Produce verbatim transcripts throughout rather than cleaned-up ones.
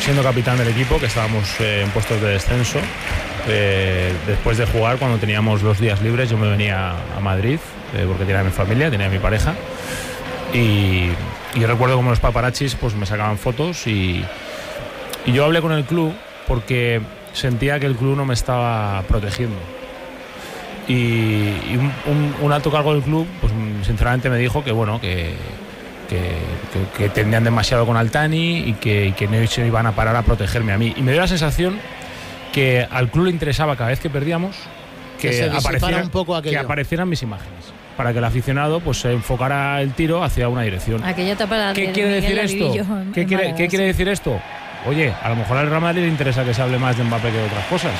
siendo capitán del equipo, que estábamos eh, en puestos de descenso. Eh, después de jugar, cuando teníamos los días libres, yo me venía a Madrid, eh, porque tenía mi familia, tenía mi pareja. Y, y yo recuerdo como los paparazzis pues, me sacaban fotos y, y yo hablé con el club porque sentía que el club no me estaba protegiendo. Y, y un, un, un alto cargo del club, pues sinceramente me dijo que bueno, que, que, que, que tendían demasiado con Altani y que, y que no se iban a parar a protegerme a mí. Y me dio la sensación que al club le interesaba cada vez que perdíamos que, que, aparecieran, un poco que aparecieran mis imágenes, para que el aficionado pues se enfocara el tiro hacia una dirección. Aquella etapa ¿Qué quiere decir esto? ¿Qué, quiere, ¿Qué quiere decir esto? Oye, a lo mejor al Real Madrid le interesa que se hable más de Mbappé que de otras cosas.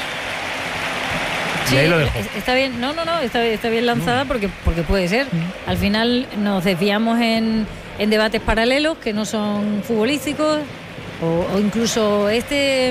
Sí, y ahí lo dejo. Está bien, no, no, no, está, está bien lanzada porque, porque puede ser. Al final nos desviamos en, en debates paralelos que no son futbolísticos o, o incluso este...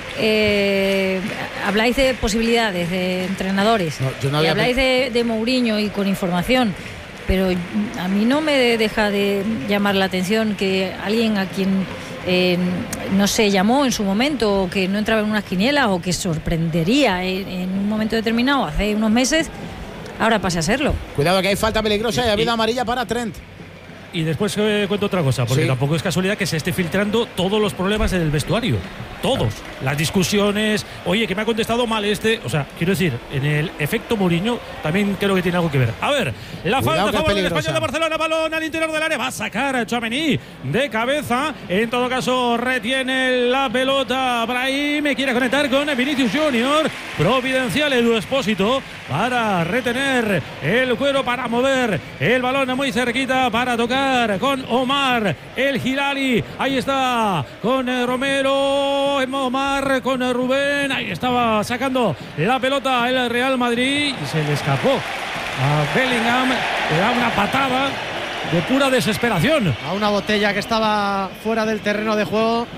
Eh, habláis de posibilidades de entrenadores, no, yo no y habláis de, de Mourinho y con información, pero a mí no me deja de llamar la atención que alguien a quien eh, no se llamó en su momento, o que no entraba en unas quinielas, o que sorprendería en, en un momento determinado hace unos meses, ahora pase a serlo. Cuidado que hay falta peligrosa y ha habido amarilla para Trent. Y después eh, cuento otra cosa, porque sí. Tampoco es casualidad que se esté filtrando todos los problemas del vestuario. Todos. Las discusiones, oye, que me ha contestado mal este. O sea, quiero decir, en el efecto Mourinho también creo que tiene algo que ver. A ver, la falta a favor del Español de Barcelona, balón al interior del área. Va a sacar a Tchouaméni de cabeza. En todo caso, retiene la pelota Brahim. Quiere conectar con Vinicius Junior. Providencial Edu Expósito para retener el cuero, para mover el balón muy cerquita, para tocar con Omar el Hilali. Ahí está con eh, Romero, Omar con eh, Rubén. Ahí estaba sacando la pelota el Real Madrid y se le escapó a Bellingham. Le da una patada de pura desesperación a una botella que estaba fuera del terreno de juego.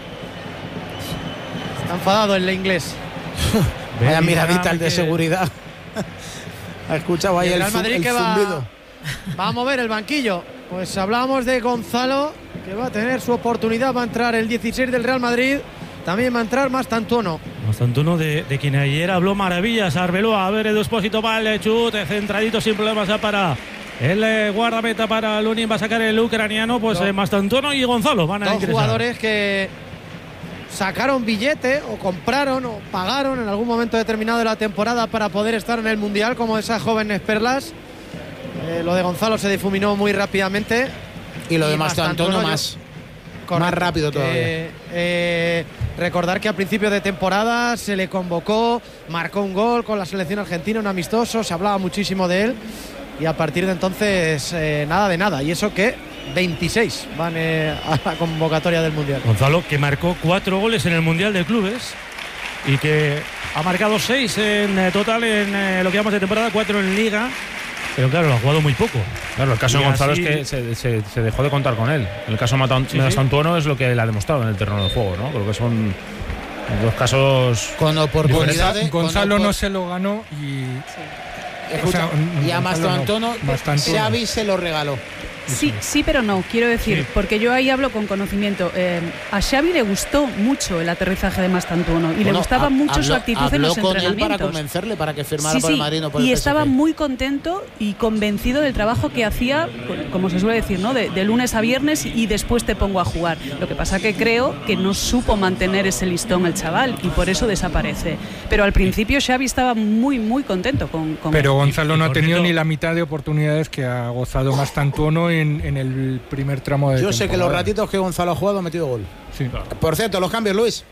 Está enfadado el inglés. Vaya miradita el de seguridad. Ha escuchado ahí el, el, Real Madrid el que zumbido. Va, va a mover el banquillo. Pues hablamos de Gonzalo, que va a tener su oportunidad. Va a entrar el dieciséis del Real Madrid. También va a entrar Mastantuono. Mastantuono, de, de quien ayer habló maravillas Arbeloa. A ver, Edu Expósito va el chute centradito sin problemas para el eh, guardameta, para Lunin. Va a sacar el ucraniano. Pues eh, Mastantuono y Gonzalo van a Dos ingresar. Jugadores que sacaron billete o compraron o pagaron en algún momento determinado de la temporada para poder estar en el Mundial, como esas jóvenes perlas. Eh, lo de Gonzalo se difuminó muy rápidamente. Y lo de Mastantuono más, más rápido todavía. Eh, eh, recordar que a principio de temporada se le convocó, marcó un gol con la selección argentina, un amistoso, se hablaba muchísimo de él. Y a partir de entonces, eh, nada de nada. Y eso que veintiséis van eh, a la convocatoria del Mundial. Gonzalo, que marcó cuatro goles en el Mundial de Clubes y que ha marcado seis en eh, total en eh, lo que llamamos de temporada, cuatro en Liga. Pero claro, lo ha jugado muy poco. Claro, el caso y de Gonzalo así... es que se, se, se dejó de contar con él. El caso de Mastantuono sí, sí. es lo que él ha demostrado en el terreno de juego, ¿no? Creo que son dos casos con oportunidades. Gonzalo con opor... no se lo ganó y... Sí. Escucha, o sea, y a Mastantuono Xavi se lo regaló. Sí, sí, pero no, quiero decir, sí. porque yo ahí hablo con conocimiento. Eh, a Xavi le gustó mucho el aterrizaje de Mastantuono y bueno, le gustaba ha, mucho habló, su actitud en los con entrenamientos. Él para convencerle para que firmara sí, por sí, el Madrid, no por y el estaba P S G. muy contento y convencido del trabajo que hacía, como se suele decir, ¿no? De, de lunes a viernes y después te pongo a jugar. Lo que pasa que creo que no supo mantener ese listón el chaval y por eso desaparece. Pero al principio Xavi estaba muy, muy contento con, con Pero él. Gonzalo no ha tenido ni la mitad de oportunidades que ha gozado Mastantuono en, en el primer tramo de Yo temporada. sé que los ratitos que Gonzalo ha jugado ha metido gol. Sí. Por cierto, los cambios, Luis.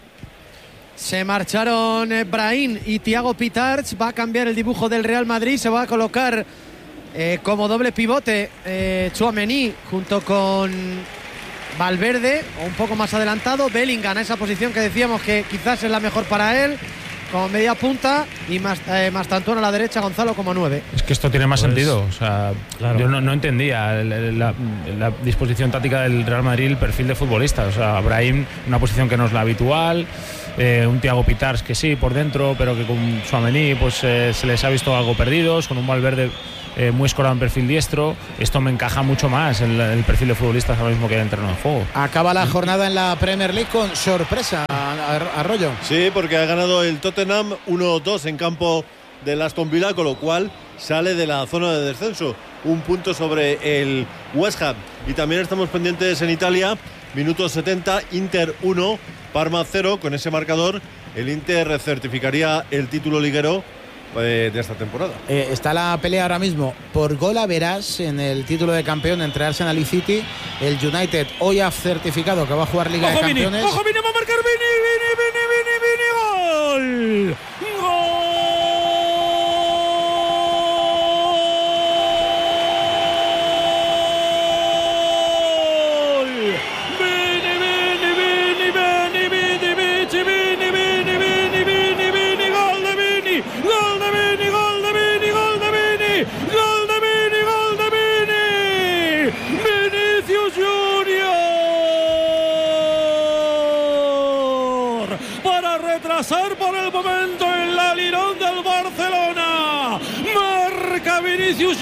Se marcharon Brahim y Thiago Pitarch. Va a cambiar el dibujo del Real Madrid. Se va a colocar eh, como doble pivote eh, Tchouaméni junto con Valverde, o un poco más adelantado. Bellingham, esa posición que decíamos que quizás es la mejor para él, como media punta, y más, eh, Mastantuono a la derecha, Gonzalo como nueve. Es que esto tiene más pues, sentido. O sea, claro. Yo no, no entendía la, la, la disposición táctica del Real Madrid, el perfil de futbolista. O sea, Brahim, una posición que no es la habitual, eh, un Thiago Pitarch que sí, por dentro, pero que con Tchouaméni pues, eh, se les ha visto algo perdidos, con un Valverde eh, muy escorado en perfil diestro. Esto me encaja mucho más en el, el perfil de futbolistas ahora mismo que hay en terreno de juego. Acaba la jornada en la Premier League con sorpresa, Arroyo. Sí, porque ha ganado el Tottenham uno dos en campo del Aston Villa, con lo cual sale de la zona de descenso, un punto sobre el West Ham. Y también estamos pendientes en Italia, minuto setenta, Inter uno, Parma cero. Con ese marcador el Inter certificaría el título liguero eh, de esta temporada. Eh, está la pelea ahora mismo por gol a verás en el título de campeón entre Arsenal y City. El United hoy ha certificado que va a jugar Liga ojo, de Campeones. Vini, ¡Ojo, Vini! ¡Va a marcar Vini! ¡Vini, Vini, Vini, Vini! ¡Gol! ¡Gol! Por el momento en la Lirón del Barcelona, marca Vinicius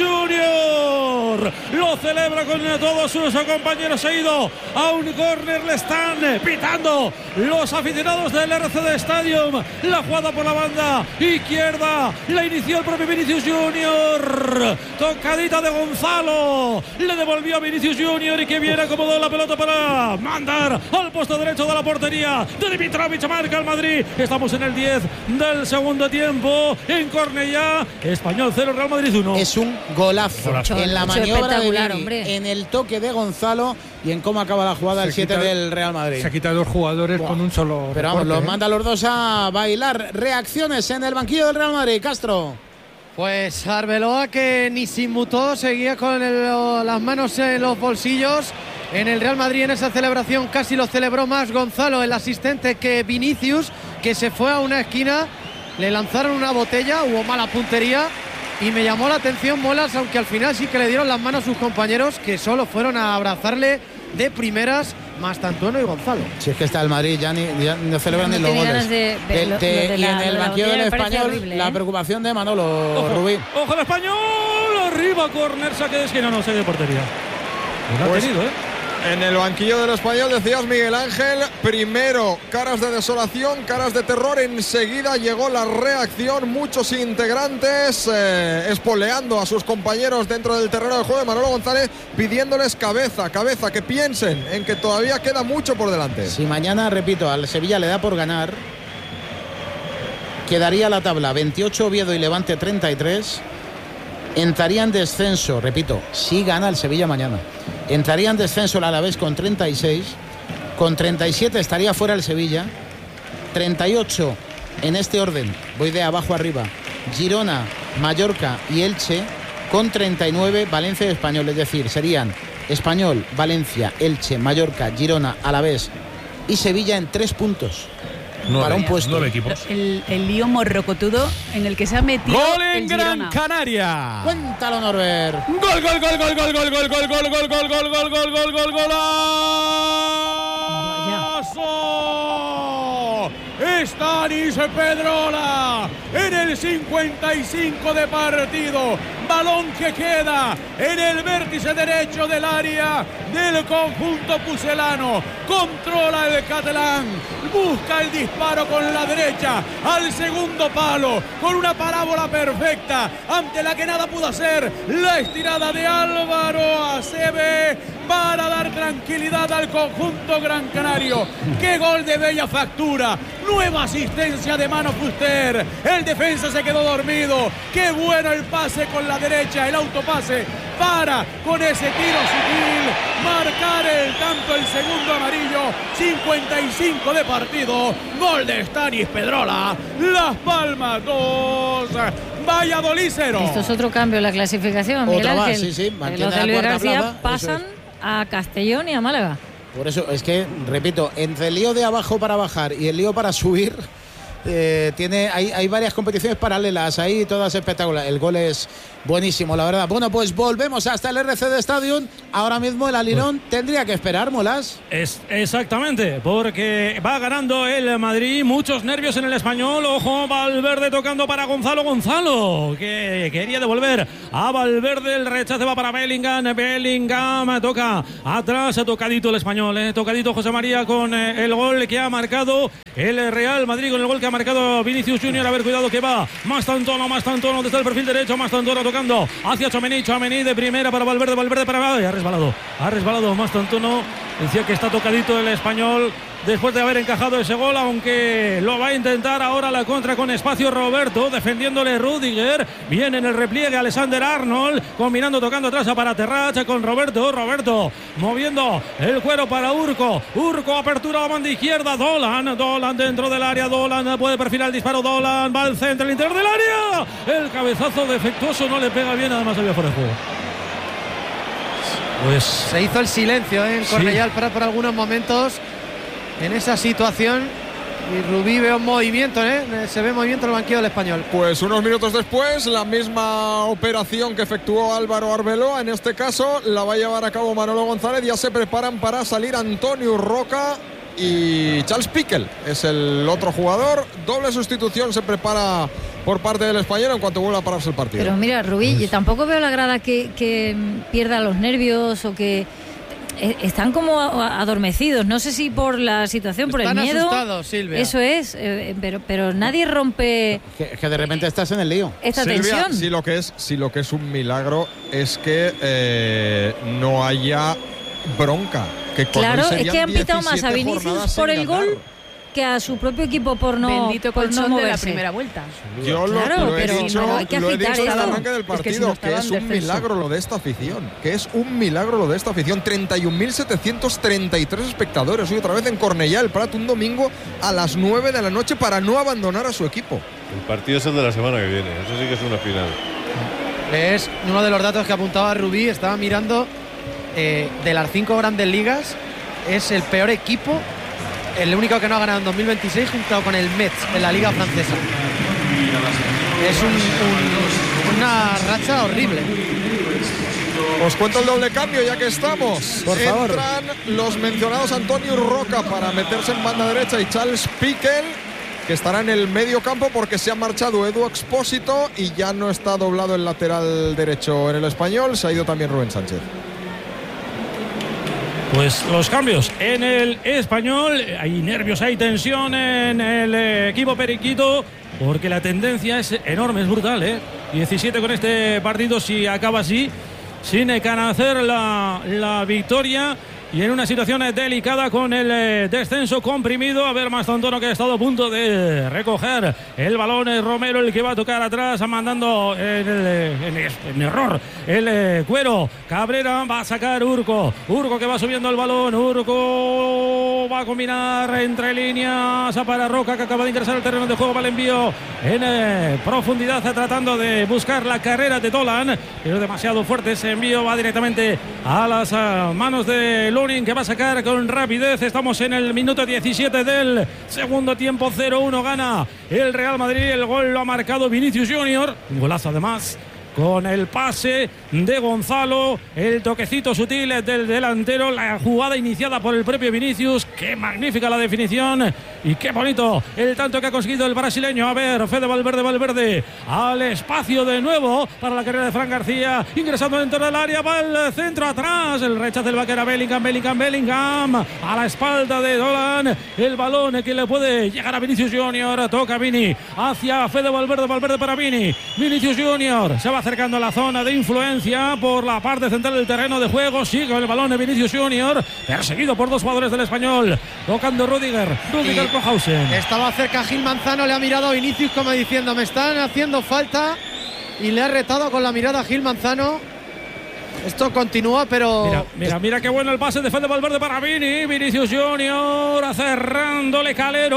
Junior, lo celebra con todos sus compañeros. Ha ido a un córner, le están pitando los aficionados del R C D Stadium. La jugada por la banda izquierda la inició el propio Vinicius Junior, tocadita de Gonzalo, le devolvió a Vinicius Junior y que viene acomodó la pelota para mandar al puesto derecho de la portería de Dimitrovic. Marca el Madrid. Estamos en el diez del segundo tiempo en Cornellá. Español cero, Real Madrid uno. Es un golazo, golazo. En la maniobra de Vini, hombre. En el toque de Gonzalo y en cómo acaba la jugada se el siete del Real Madrid. Se ha quitado dos jugadores Buah. con un solo. Pero recorte, vamos, los ¿eh? manda a los dos a bailar. Reacciones en el banquillo del Real Madrid, Castro. Pues Arbeloa, que ni se inmutó, seguía con el, las manos en los bolsillos. En el Real Madrid, en esa celebración, casi lo celebró más Gonzalo, el asistente, que Vinicius, que se fue a una esquina, le lanzaron una botella, hubo mala puntería y me llamó la atención Molas, aunque al final sí que le dieron las manos a sus compañeros, que solo fueron a abrazarle de primeras, más Tantueno y Gonzalo. Si es que está el Madrid, ya, ni, ya no celebran no ni los goles. De, de, de, lo, de, de y la, en el banquillo del Español, horrible, la ¿eh? preocupación de Manolo. Ojo, Rubí. Ojo el Español, arriba, córner, saque de esquina, no, saque de portería. Lo pues, ha tenido, ¿eh? En el banquillo del Español, decías, Miguel Ángel, primero caras de desolación, caras de terror, enseguida llegó la reacción, muchos integrantes eh, espoleando a sus compañeros dentro del terreno de juego de Manolo González, pidiéndoles cabeza, cabeza, que piensen en que todavía queda mucho por delante. Si mañana, repito, al Sevilla le da por ganar, quedaría la tabla veintiocho, Oviedo y Levante treinta y tres, entraría en descenso, repito, si gana el Sevilla mañana. Entraría en descenso el Alavés con treinta y seis, con treinta y siete estaría fuera el Sevilla, treinta y ocho en este orden, voy de abajo arriba, Girona, Mallorca y Elche, con treinta y nueve Valencia y Español, es decir, serían Español, Valencia, Elche, Mallorca, Girona, Alavés y Sevilla en tres puntos. Nueve, para un puesto. Nueve equipos. El, el lío morrocotudo en el que se ha metido. ¡Gol en el Gran Girona. Canaria! Cuéntalo, Norbert. ¡Gol, gol, gol, gol, gol, gol, gol, gol, gol, gol, gol, gol, gol, gol, gol, gol, gol, golazo! Stanis Pedrola en el cincuenta y cinco de partido. Balón que queda en el vértice derecho del área del conjunto pucelano. Controla el catalán. Busca el disparo con la derecha al segundo palo, con una parábola perfecta ante la que nada pudo hacer la estirada de Álvaro Acebe para dar tranquilidad al conjunto gran canario. ¡Qué gol de bella factura! Nueva asistencia de Mano Fuster. El defensa se quedó dormido. ¡Qué bueno el pase con la derecha! El autopase para con ese tiro sutil marcar el tanto, el segundo amarillo. Cincuenta y cinco de partido. Gol de Stanis Pedrola. Las Palmas dos, Valladolid cero. Esto es otro cambio en la clasificación, Miguel Otra Ángel. más, sí, sí. Los de Luis García pasan a Castellón y a Málaga. Por eso es que, repito, entre el lío de abajo para bajar y el lío para subir, eh, tiene, hay, hay varias competiciones paralelas ahí, todas espectaculares. El gol es buenísimo, la verdad. Bueno, pues volvemos hasta el R C D Stadium. Ahora mismo el Alirón pues, tendría que esperar, Molas. Es exactamente, porque va ganando el Madrid. Muchos nervios en el Español. Ojo, Valverde tocando para Gonzalo. Gonzalo, que quería devolver a Valverde. El rechace va para Bellingham. Bellingham toca atrás, tocadito el Español. Eh, tocadito José María con eh, el gol que ha marcado el Real Madrid, con el gol que ha marcado Vinicius Junior. A ver, cuidado que va Mastantuono, Mastantuono desde el perfil derecho. Mastantuono tocando hacia Tchouaméni. Tchouaméni de primera para Valverde. Valverde para... Ay, ha resbalado. Ha resbalado Mastantuono. Decía que está tocadito el Español después de haber encajado ese gol, aunque lo va a intentar ahora la contra con espacio Roberto, defendiéndole Rüdiger. Viene en el repliegue Alexander Arnold, combinando, tocando atrás para Terracha con Roberto. Roberto moviendo el cuero para Urco. Urco, apertura a la banda izquierda. Dolan, Dolan dentro del área. Dolan puede perfilar el disparo. Dolan va al centro, el interior del área. El cabezazo defectuoso no le pega bien, además había fuera de juego. Pues se hizo el silencio ¿eh? en Cornellà sí. Prat por algunos momentos en esa situación. Y Rubí ve un movimiento, ¿eh? se ve movimiento en el banquillo del Español. Pues unos minutos después, la misma operación que efectuó Álvaro Arbeloa, en este caso la va a llevar a cabo Manolo González. Ya se preparan para salir Antonio Roca y Charles Piquel es el otro jugador. Doble sustitución se prepara por parte del Español en cuanto vuelva a pararse el partido. Pero mira, Rubí, yo tampoco veo la grada que, que pierda los nervios o que están como adormecidos. No sé si por la situación, por están el miedo. Asustados, Silvia. Eso es, eh, pero, pero nadie rompe. Que, que de repente estás en el lío. Esta Silvia, tensión. Si lo que es, si lo que es un milagro es que eh, no haya bronca. Que claro, es que han pitado más a Vinicius por el ganar. gol que a su propio equipo por no, Bendito por colchón no de la moverse. primera vuelta. Yo lo, claro, lo he pero dicho, no, hay que lo he dicho esto. en el arranque del partido, es que, si no que es un descenso. milagro lo de esta afición, que es un milagro lo de esta afición. treinta y un mil setecientos treinta y tres espectadores hoy otra vez en Cornellà el Prat, un domingo a las nueve de la noche para no abandonar a su equipo. El partido es el de la semana que viene, eso sí que es una final. Es uno de los datos que apuntaba Rubí, estaba mirando eh, de las cinco grandes ligas, es el peor equipo, el único que no ha ganado en dos mil veintiséis junto con el Metz en la liga francesa. Es un, un, una racha horrible. Os cuento el doble cambio ya que estamos. Por favor. Entran los mencionados Antonio Roca para meterse en banda derecha y Charles Piquel, que estará en el medio campo porque se ha marchado Edu Expósito y ya no está doblado el lateral derecho en el Español. Se ha ido también Rubén Sánchez. Pues los cambios en el Español, hay nervios, hay tensión en el equipo periquito, porque la tendencia es enorme, es brutal, ¿eh? diecisiete con este partido, si acaba así, sin conocer la, la victoria. Y en una situación delicada con el eh, descenso comprimido. A ver, Mastantuono, que ha estado a punto de recoger el balón. Es Romero el que va a tocar atrás, mandando en, el, en, en error el eh, cuero. Cabrera va a sacar Urco. Urco que va subiendo el balón. Urco va a combinar entre líneas para Roca, que acaba de ingresar al terreno de juego. Va el envío en eh, profundidad, tratando de buscar la carrera de Dolan, pero demasiado fuerte ese envío. Va directamente a las uh, manos de Lunin, que va a sacar con rapidez. Estamos en el minuto diecisiete del segundo tiempo. cero uno gana el Real Madrid. El gol lo ha marcado Vinicius Junior, un golazo además, con el pase de Gonzalo, el toquecito sutil del delantero, la jugada iniciada por el propio Vinicius. Qué magnífica la definición y qué bonito el tanto que ha conseguido el brasileño. A ver, Fede Valverde, Valverde al espacio de nuevo para la carrera de Fran García, ingresando dentro del área, va el centro atrás, el rechazo del vaquero Bellingham, Bellingham, Bellingham a la espalda de Dolan, el balón que le puede llegar a Vinicius Junior, toca Vini hacia Fede Valverde, Valverde para Vini, Vinicius Junior se va acercando a la zona de influencia por la parte central del terreno de juego. Sigue el balón de Vinicius Junior, perseguido por dos jugadores del Español, tocando Rüdiger, Rüdiger Kohausen. Estaba cerca Gil Manzano, le ha mirado a Vinicius como diciendo: me están haciendo falta, y le ha retado con la mirada a Gil Manzano. Esto continúa, pero... Mira, mira, mira qué bueno el pase de Fede Valverde para Vini. Vinicius Junior cerrándole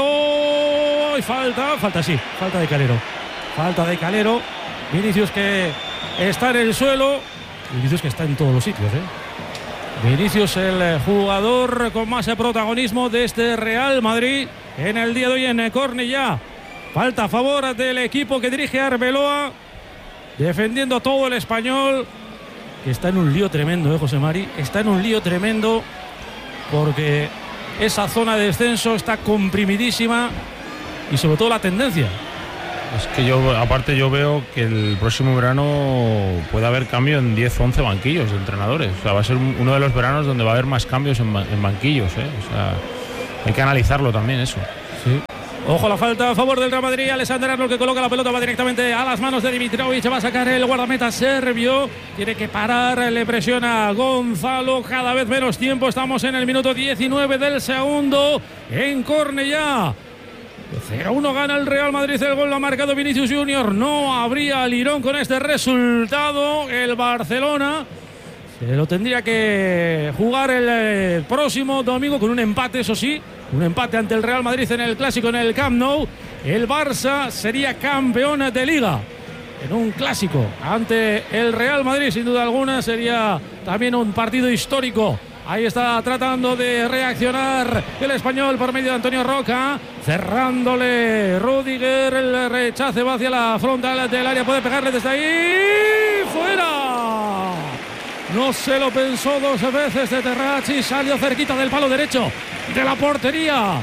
Calero. Y falta, falta sí, falta de Calero. Falta de Calero. Vinicius que está en el suelo. Vinicius que está en todos los sitios, ¿eh? Vinicius, el jugador con más protagonismo de este Real Madrid en el día de hoy en Cornellà. Falta a favor del equipo que dirige Arbeloa, defendiendo todo el Español, que está en un lío tremendo, ¿eh, José Mari? Está en un lío tremendo porque esa zona de descenso está comprimidísima y sobre todo la tendencia. Es que yo, aparte, yo veo que el próximo verano puede haber cambio en diez o once banquillos de entrenadores. O sea, va a ser uno de los veranos donde va a haber más cambios en, en banquillos, ¿eh? O sea, hay que analizarlo también eso. Sí. Ojo la falta a favor del Real Madrid. Alexander Arnold, que coloca la pelota, va directamente a las manos de Dimitrovic. Va a sacar el guardameta serbio. Tiene que parar, le presiona Gonzalo. Cada vez menos tiempo. Estamos en el minuto diecinueve del segundo. En Cornellá. cero uno gana el Real Madrid. El gol lo ha marcado Vinicius Junior. No habría lirón con este resultado. El Barcelona se lo tendría que jugar el eh, próximo domingo con un empate, eso sí. Un empate ante el Real Madrid en el Clásico en el Camp Nou. El Barça sería campeón de Liga en un Clásico ante el Real Madrid. Sin duda alguna sería también un partido histórico. Ahí está tratando de reaccionar el Español por medio de Antonio Roca. Cerrándole Rudiger. El rechace va hacia la frontal del área. Puede pegarle desde ahí. ¡Fuera! No se lo pensó dos veces de Terrachi. Salió cerquita del palo derecho de la portería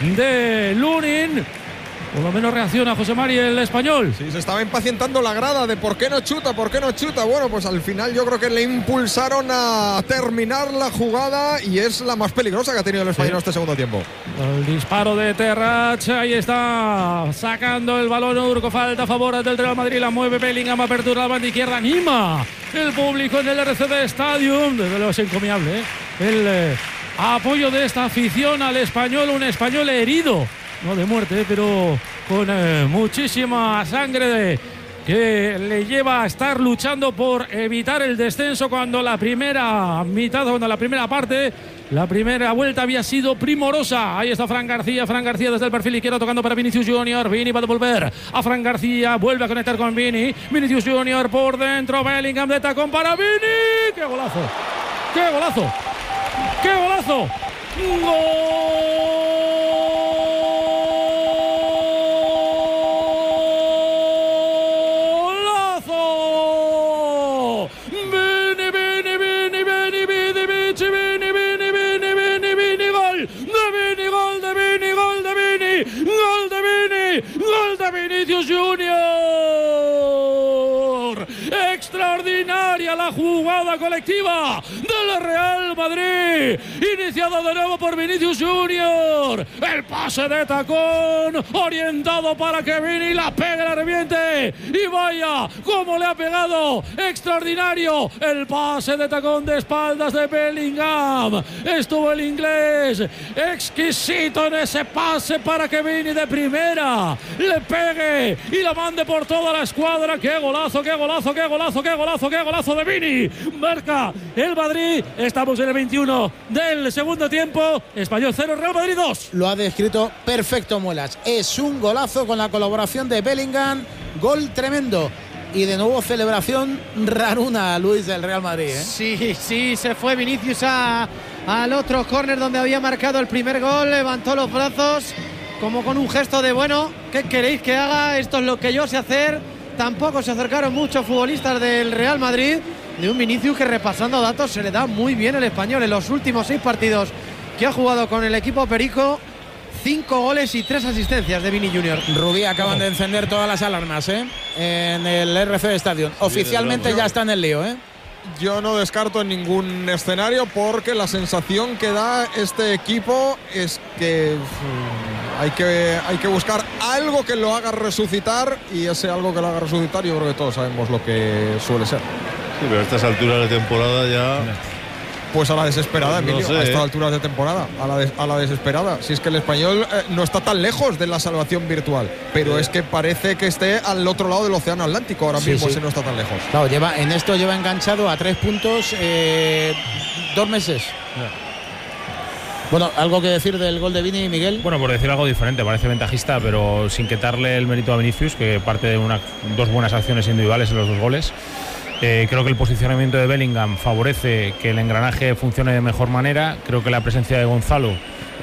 de Lunin. Por lo menos reacciona José Mari, el español. Sí, se estaba impacientando la grada de por qué no chuta, por qué no chuta. Bueno, pues al final yo creo que le impulsaron a terminar la jugada y es la más peligrosa que ha tenido el español sí. este segundo tiempo. El disparo de Terrach, ahí está sacando el balón Urco. Falta a favor del Real Madrid, la mueve Bellingham, apertura a la banda izquierda, anima el público en el R C D Stadium. Desde luego es encomiable, ¿eh? El eh, apoyo de esta afición al español, un español herido. No de muerte, pero con eh, muchísima sangre de, que le lleva a estar luchando por evitar el descenso cuando la primera mitad, cuando la primera parte, la primera vuelta había sido primorosa. Ahí está Fran García, Fran García desde el perfil izquierdo tocando para Vinicius Junior. Vini va a devolver a Fran García, vuelve a conectar con Vini. Vinicius Junior por dentro, Bellingham de tacón para Vini. ¡Qué golazo! ¡Qué golazo! ¡Qué golazo! ¡Gol! Vinicius Junior. Extraordinaria la jugada colectiva del Real Madrid, iniciado de nuevo por Vinicius Junior. El pase de tacón orientado para que Vini la pegue, la reviente y vaya como le ha pegado. Extraordinario el pase de tacón de espaldas de Bellingham. Estuvo el inglés exquisito en ese pase para que Vini de primera le pegue y la mande por toda la escuadra. Qué golazo, qué golazo, qué golazo, qué golazo, qué golazo de Vini. Marca el Madrid. Estamos en el veintiuno del segundo tiempo. Español cero, Real Madrid dos. Lo ha descrito perfecto Muelas. Es un golazo con la colaboración de Bellingham. Gol tremendo. Y de nuevo celebración raruna, Luis, del Real Madrid, ¿eh? Sí, sí, se fue Vinicius a, al otro córner donde había marcado el primer gol. Levantó los brazos como con un gesto de, bueno, ¿qué queréis que haga? Esto es lo que yo sé hacer. Tampoco se acercaron muchos futbolistas del Real Madrid. De un Vinicius que, repasando datos, se le da muy bien el español. En los últimos seis partidos que ha jugado con el equipo perico, cinco goles y tres asistencias de Vini Junior. Rubí, acaban de encender todas las alarmas, ¿eh? En el R C D Stadium. Oficialmente ya está en el lío, ¿eh? Yo no descarto en ningún escenario porque la sensación que da este equipo es que uff, hay que hay que buscar algo que lo haga resucitar, y ese algo que lo haga resucitar yo creo que todos sabemos lo que suele ser. Sí, pero a estas alturas de temporada ya... Pues a la desesperada, no Emilio, sé, a estas ¿eh? alturas de temporada, a la, de, a la desesperada. Si es que el español eh, no está tan lejos de la salvación virtual, pero sí. es que parece que esté al otro lado del océano Atlántico ahora sí, mismo, sí. si no está tan lejos. Claro, lleva, en esto lleva enganchado a tres puntos eh, dos meses. Yeah. Bueno, ¿algo que decir del gol de Vini, Miguel? Bueno, por decir algo diferente, parece ventajista, pero sin quitarle el mérito a Vinicius, que parte de una, dos buenas acciones individuales en los dos goles. Eh, creo que el posicionamiento de Bellingham favorece que el engranaje funcione de mejor manera. Creo que la presencia de Gonzalo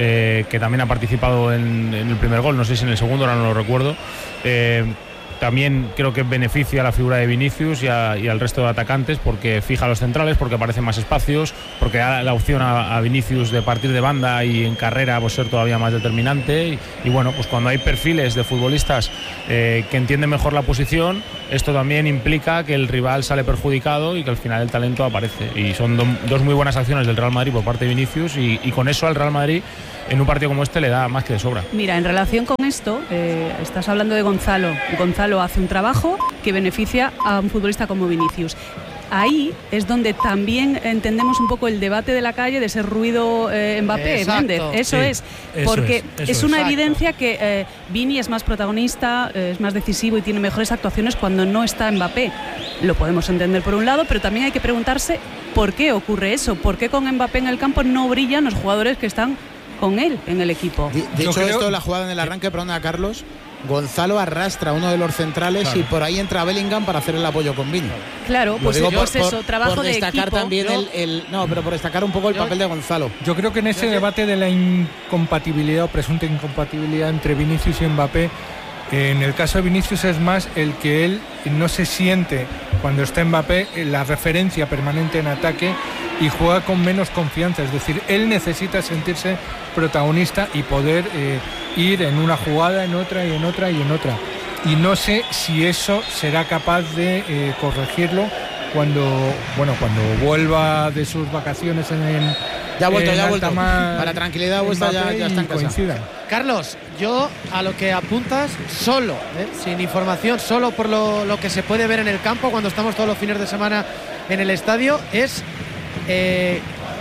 eh, que también ha participado en, en el primer gol, no sé si en el segundo, ahora no lo recuerdo. Eh, También creo que beneficia a la figura de Vinicius y, a, y al resto de atacantes porque fija a los centrales, porque aparecen más espacios, porque da la opción a, a Vinicius de partir de banda y en carrera pues ser todavía más determinante. Y, y bueno, pues cuando hay perfiles de futbolistas eh, que entienden mejor la posición, esto también implica que el rival sale perjudicado y que al final el talento aparece. Y son do, dos muy buenas acciones del Real Madrid por parte de Vinicius y, y con eso al Real Madrid en un partido como este le da más que de sobra. Mira, en relación con esto, eh, estás hablando de Gonzalo. Gonzalo hace un trabajo que beneficia a un futbolista como Vinicius. Ahí es donde también entendemos un poco el debate de la calle de ese ruido eh, Mbappé, Méndez. Eso sí, es, porque eso es, eso es una es. evidencia que eh, Vini es más protagonista, eh, es más decisivo y tiene mejores actuaciones cuando no está Mbappé. Lo podemos entender por un lado, pero también hay que preguntarse por qué ocurre eso, por qué con Mbappé en el campo no brillan los jugadores que están con él en el equipo. De, de hecho, creo... esto, la jugada en el arranque, perdona, Carlos, Gonzalo arrastra a uno de los centrales, claro, y por ahí entra Bellingham para hacer el apoyo con Vini. Claro, pues digo por, es eso, por, trabajo por de destacar equipo. también yo... el, el no, pero por destacar un poco el yo... papel de Gonzalo. Yo creo que en ese debate de la incompatibilidad o presunta incompatibilidad entre Vinicius y Mbappé, en el caso de Vinicius es más el que él no se siente cuando está Mbappé la referencia permanente en ataque y juega con menos confianza, es decir, él necesita sentirse protagonista y poder eh, ir en una jugada, en otra y en otra y en otra. Y no sé si eso será capaz de eh, corregirlo cuando, bueno, cuando vuelva de sus vacaciones en el ya ha vuelto, en ya ha vuelto. Mar, para tranquilidad vuestra ya, ya está en casa. Coincidan. Carlos, yo a lo que apuntas solo, ¿eh? sin información, solo por lo, lo que se puede ver en el campo cuando estamos todos los fines de semana en el estadio, es eh,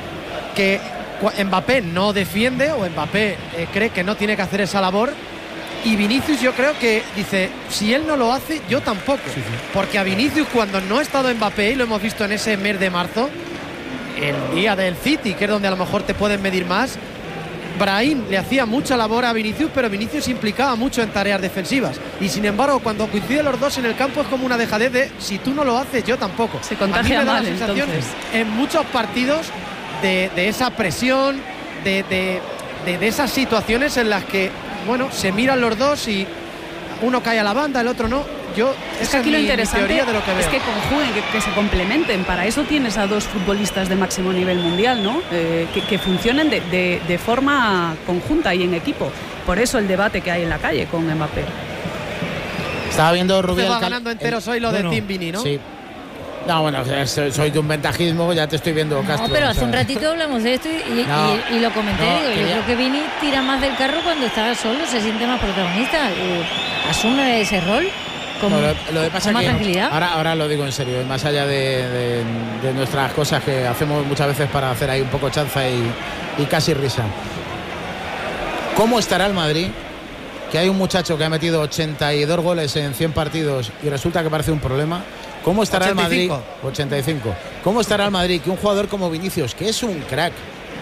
que Mbappé no defiende o Mbappé eh, cree que no tiene que hacer esa labor. Y Vinicius yo creo que dice, si él no lo hace, yo tampoco. Sí, sí. Porque a Vinicius cuando no ha estado Mbappé, y lo hemos visto en ese mes de marzo, el día del City, que es donde a lo mejor te pueden medir más, Brahim le hacía mucha labor a Vinicius, pero Vinicius se implicaba mucho en tareas defensivas. Y sin embargo, cuando coinciden los dos en el campo es como una dejadez de, si tú no lo haces, yo tampoco. Se contagia a mí me da mal, la sensación entonces. En muchos partidos de, de esa presión, de, de, de, de esas situaciones en las que bueno, se miran los dos y uno cae a la banda, el otro no. Yo, es que aquí lo mi, interesante mi de lo que veo. es que conjuguen, que, que se complementen. Para eso tienes a dos futbolistas de máximo nivel mundial, ¿no? Eh, que, que funcionen de, de, de forma conjunta y en equipo. Por eso el debate que hay en la calle con Mbappé. Estaba viendo Rubí. Va ganando entero hoy lo bueno, de Team Vini, ¿no? Sí. No, bueno, soy de un ventajismo, ya te estoy viendo, Castro. No, pero hace o sea. un ratito hablamos de esto y, no, y, y lo comenté. no, digo, yo creo que Vini tira más del carro cuando está solo, se siente más protagonista. Y asume ese rol con, no, lo, lo que pasa con más que tranquilidad. Ahora, ahora lo digo en serio, más allá de, de, de nuestras cosas que hacemos muchas veces para hacer ahí un poco chanza y, y casi risa. ¿Cómo estará el Madrid? Que hay un muchacho que ha metido ochenta y dos goles en cien partidos y resulta que parece un problema. ¿Cómo estará ochenta y cinco. el Madrid? ochenta y cinco. ¿Cómo estará el Madrid? Que un jugador como Vinicius, que es un crack,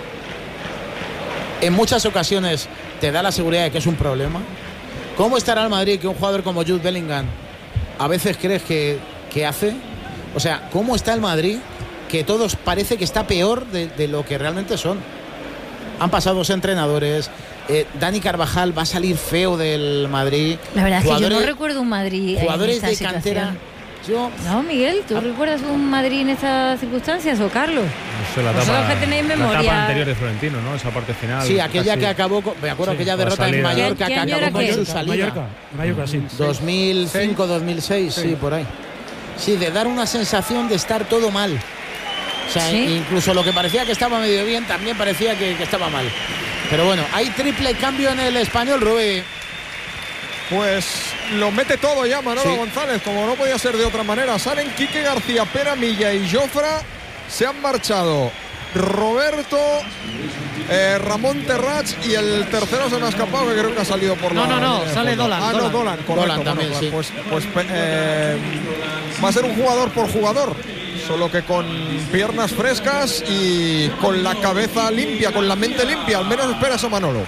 en muchas ocasiones te da la seguridad de que es un problema. ¿Cómo estará el Madrid? Que un jugador como Jude Bellingham a veces crees que, que hace. O sea, ¿cómo está el Madrid? Que todos parece que está peor de, de lo que realmente son. Han pasado dos entrenadores. Eh, Dani Carvajal va a salir feo del Madrid. La verdad es que yo no recuerdo un Madrid jugadores en esta de cantera. situación. Yo, no, Miguel, ¿tú ah. recuerdas un Madrid en estas circunstancias o Carlos? No sé, la etapa, que tenéis memoria. La etapa anterior de Florentino, ¿no? Esa parte final. Sí, aquella casi. que acabó, con, me acuerdo, sí, aquella derrota en Mallorca que acabó con su salida. Mallorca, Mallorca, sí. dos mil cinco, dos mil seis, sí. sí, por ahí. Sí, de dar una sensación de estar todo mal. O sea, ¿sí? Incluso lo que parecía que estaba medio bien también parecía que, que estaba mal. Pero bueno, hay triple cambio en el Español, Rubí. Pues lo mete todo ya Manolo sí. González, como no podía ser de otra manera. Salen Quique García, Pera, Milla y Jofra. Se han marchado Roberto, eh, Ramón Terrats y el tercero se me ha escapado, que creo que ha salido por no, la... No, no, no, sale Dolan. Ah, no, Dolan, correcto. Dolan también, bueno, sí. Pues, pues eh, va a ser un jugador por jugador, solo que con piernas frescas y con la cabeza limpia, con la mente limpia. Al menos espera eso Manolo.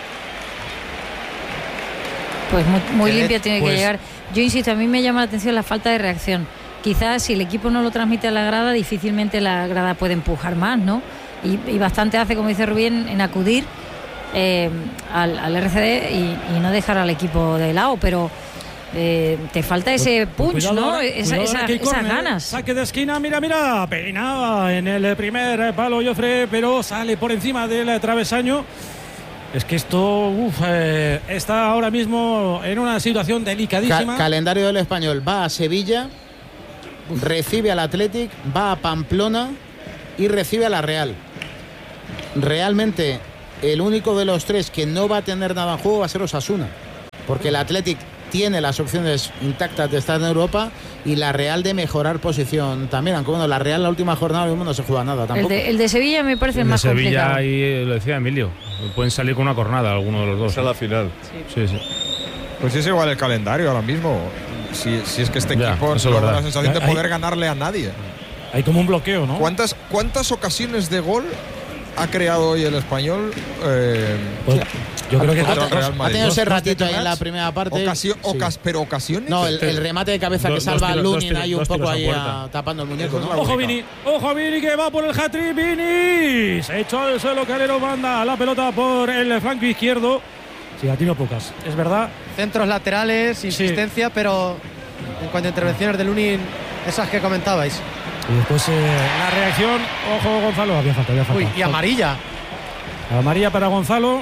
Pues muy, muy limpia tiene pues, que llegar. Yo insisto, a mí me llama la atención la falta de reacción. Quizás si el equipo no lo transmite a la grada, difícilmente la grada puede empujar más, ¿no? Y, y bastante hace, como dice Rubén, en acudir eh, al, al R C D y, y no dejar al equipo de lado, pero eh, te falta ese punch, Cuidado ¿no? ahora, Esa, cuidado esa, ahora que hay esas córner, ganas. Saque de esquina, mira, mira, peinaba en el primer palo Joffre, pero sale por encima del travesaño. Es que esto uf, eh, está ahora mismo en una situación delicadísima. Ca calendario del Español: va a Sevilla, recibe al Athletic, va a Pamplona y recibe a la Real. Realmente el único de los tres que no va a tener nada en juego va a ser Osasuna, porque el Athletic tiene las opciones intactas de estar en Europa y la Real de mejorar posición también, aunque bueno, la Real la última jornada mismo no se juega nada tampoco. El de, el de Sevilla me parece el más de Sevilla, complicado. ahí lo decía Emilio, pueden salir con una cornada alguno de los dos. Esa es la final. Sí, sí. Pues es igual el calendario ahora mismo. Si, si es que este Ya, equipo eso no es da la verdad. sensación de Hay- poder ganarle a nadie. Hay como un bloqueo, ¿no? ¿Cuántas, cuántas ocasiones de gol ha creado hoy el Español? Eh, Pues, yo creo que contra dos- el Real Ha Madrid. tenido ese Dos- dos ratito ahí en la detrás, primera parte. ocasio- Sí. ocas- pero ocasiones. No, el, el remate de cabeza que Dos- dos salva a tiros- dos Lunin tiros- ahí un dos poco tiros a ahí puerta. a- tapando el muñeco. Eso es ¿no? la Ojo única. Vini, ojo Vini que va por el hat-trick, Vini. Se echó al suelo Calero, manda la pelota por el flanco izquierdo. Sí, ha tenido pocas, es verdad. Centros laterales, insistencia, pero en cuanto a intervenciones de Lunin, esas que comentabais. Y después eh, la reacción, ojo Gonzalo, había falta, había falta. Uy, y amarilla. Amarilla para Gonzalo.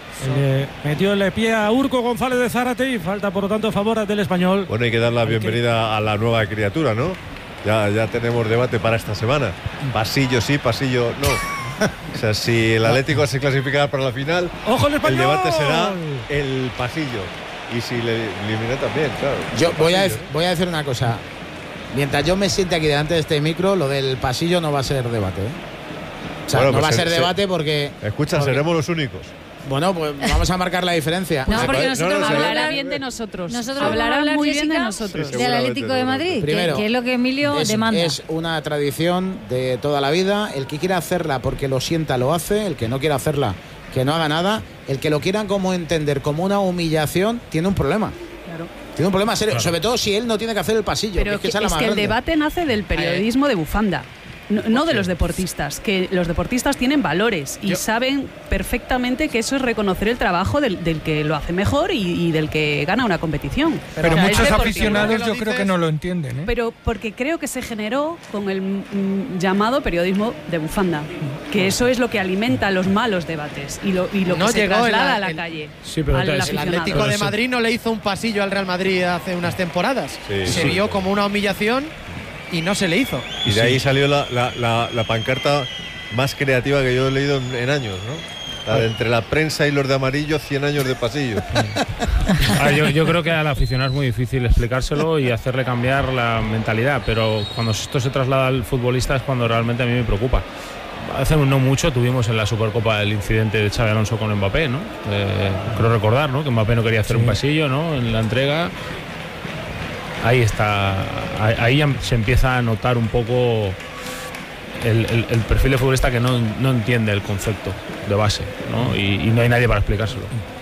Le metió el pie a Urco González de Zárate y falta por lo tanto a favor del Español. Bueno, hay que dar la bienvenida a la nueva criatura, ¿no? Ya, ya tenemos debate para esta semana. Pasillo sí, pasillo no. O sea, si el Atlético se clasifica para la final, ¡Ojo el el Español! debate será el pasillo. Y si le elimina también, claro. Yo voy a, Pasillo. dec- voy a decir una cosa. Mientras yo me siente aquí delante de este micro, lo del pasillo no va a ser debate, ¿eh? O sea, Bueno, no pues va a se- ser se- debate porque... Escucha, porque- seremos los únicos. Bueno, pues vamos a marcar la diferencia. No, Pues, porque no, nosotros no, vamos a no, Hablará hablar bien de nosotros. Nosotros vamos a Hablará hablar, muy bien de Jessica, nosotros. Sí, del seguramente, Atlético de Madrid, que, Primero, que es lo que Emilio es, demanda. es una tradición de toda la vida. El que quiera hacerla porque lo sienta lo hace. El que no quiera hacerla, que no haga nada. El que lo quieran como entender como una humillación, tiene un problema. Claro. Tiene un problema serio, Claro. sobre todo si él no tiene que hacer el pasillo. Pero que es que, que- esa es la es más que el grande. debate nace del periodismo de bufanda. No, no de los deportistas, que los deportistas tienen valores y Yo- saben perfectamente que eso es reconocer el trabajo del, del que lo hace mejor y, y del que gana una competición. Pero O sea, es muchos deportivo. aficionados ¿Por qué lo yo creo que dices? no lo entienden, ¿eh? Pero porque creo que se generó con el mm, llamado periodismo de bufanda, que eso es lo que alimenta los malos debates y lo, y lo No que se llegó el- traslada a la el- calle. Sí, pero al entonces- El aficionado. Atlético Pero de eso- Madrid no le hizo un pasillo al Real Madrid hace unas temporadas. Sí, se sí. vio como una humillación y no se le hizo. Y de ahí salió la, la- la- la pancarta más creativa que yo he leído en, en años, ¿no? La de entre la prensa y los de amarillo, cien años de pasillo. Ah, yo, yo creo que al aficionado es muy difícil explicárselo y hacerle cambiar la mentalidad, pero cuando esto se traslada al futbolista es cuando realmente a mí me preocupa. Hace no mucho tuvimos en la Supercopa el incidente de Xabi Alonso con Mbappé, ¿no? Eh, creo recordar, ¿no? Que Mbappé no quería hacer un pasillo, ¿no? En la entrega. Ahí está, ahí ahí ya se empieza a notar un poco el, el- el perfil de futbolista que no, no entiende el concepto de base, ¿no? Y, y no hay nadie para explicárselo.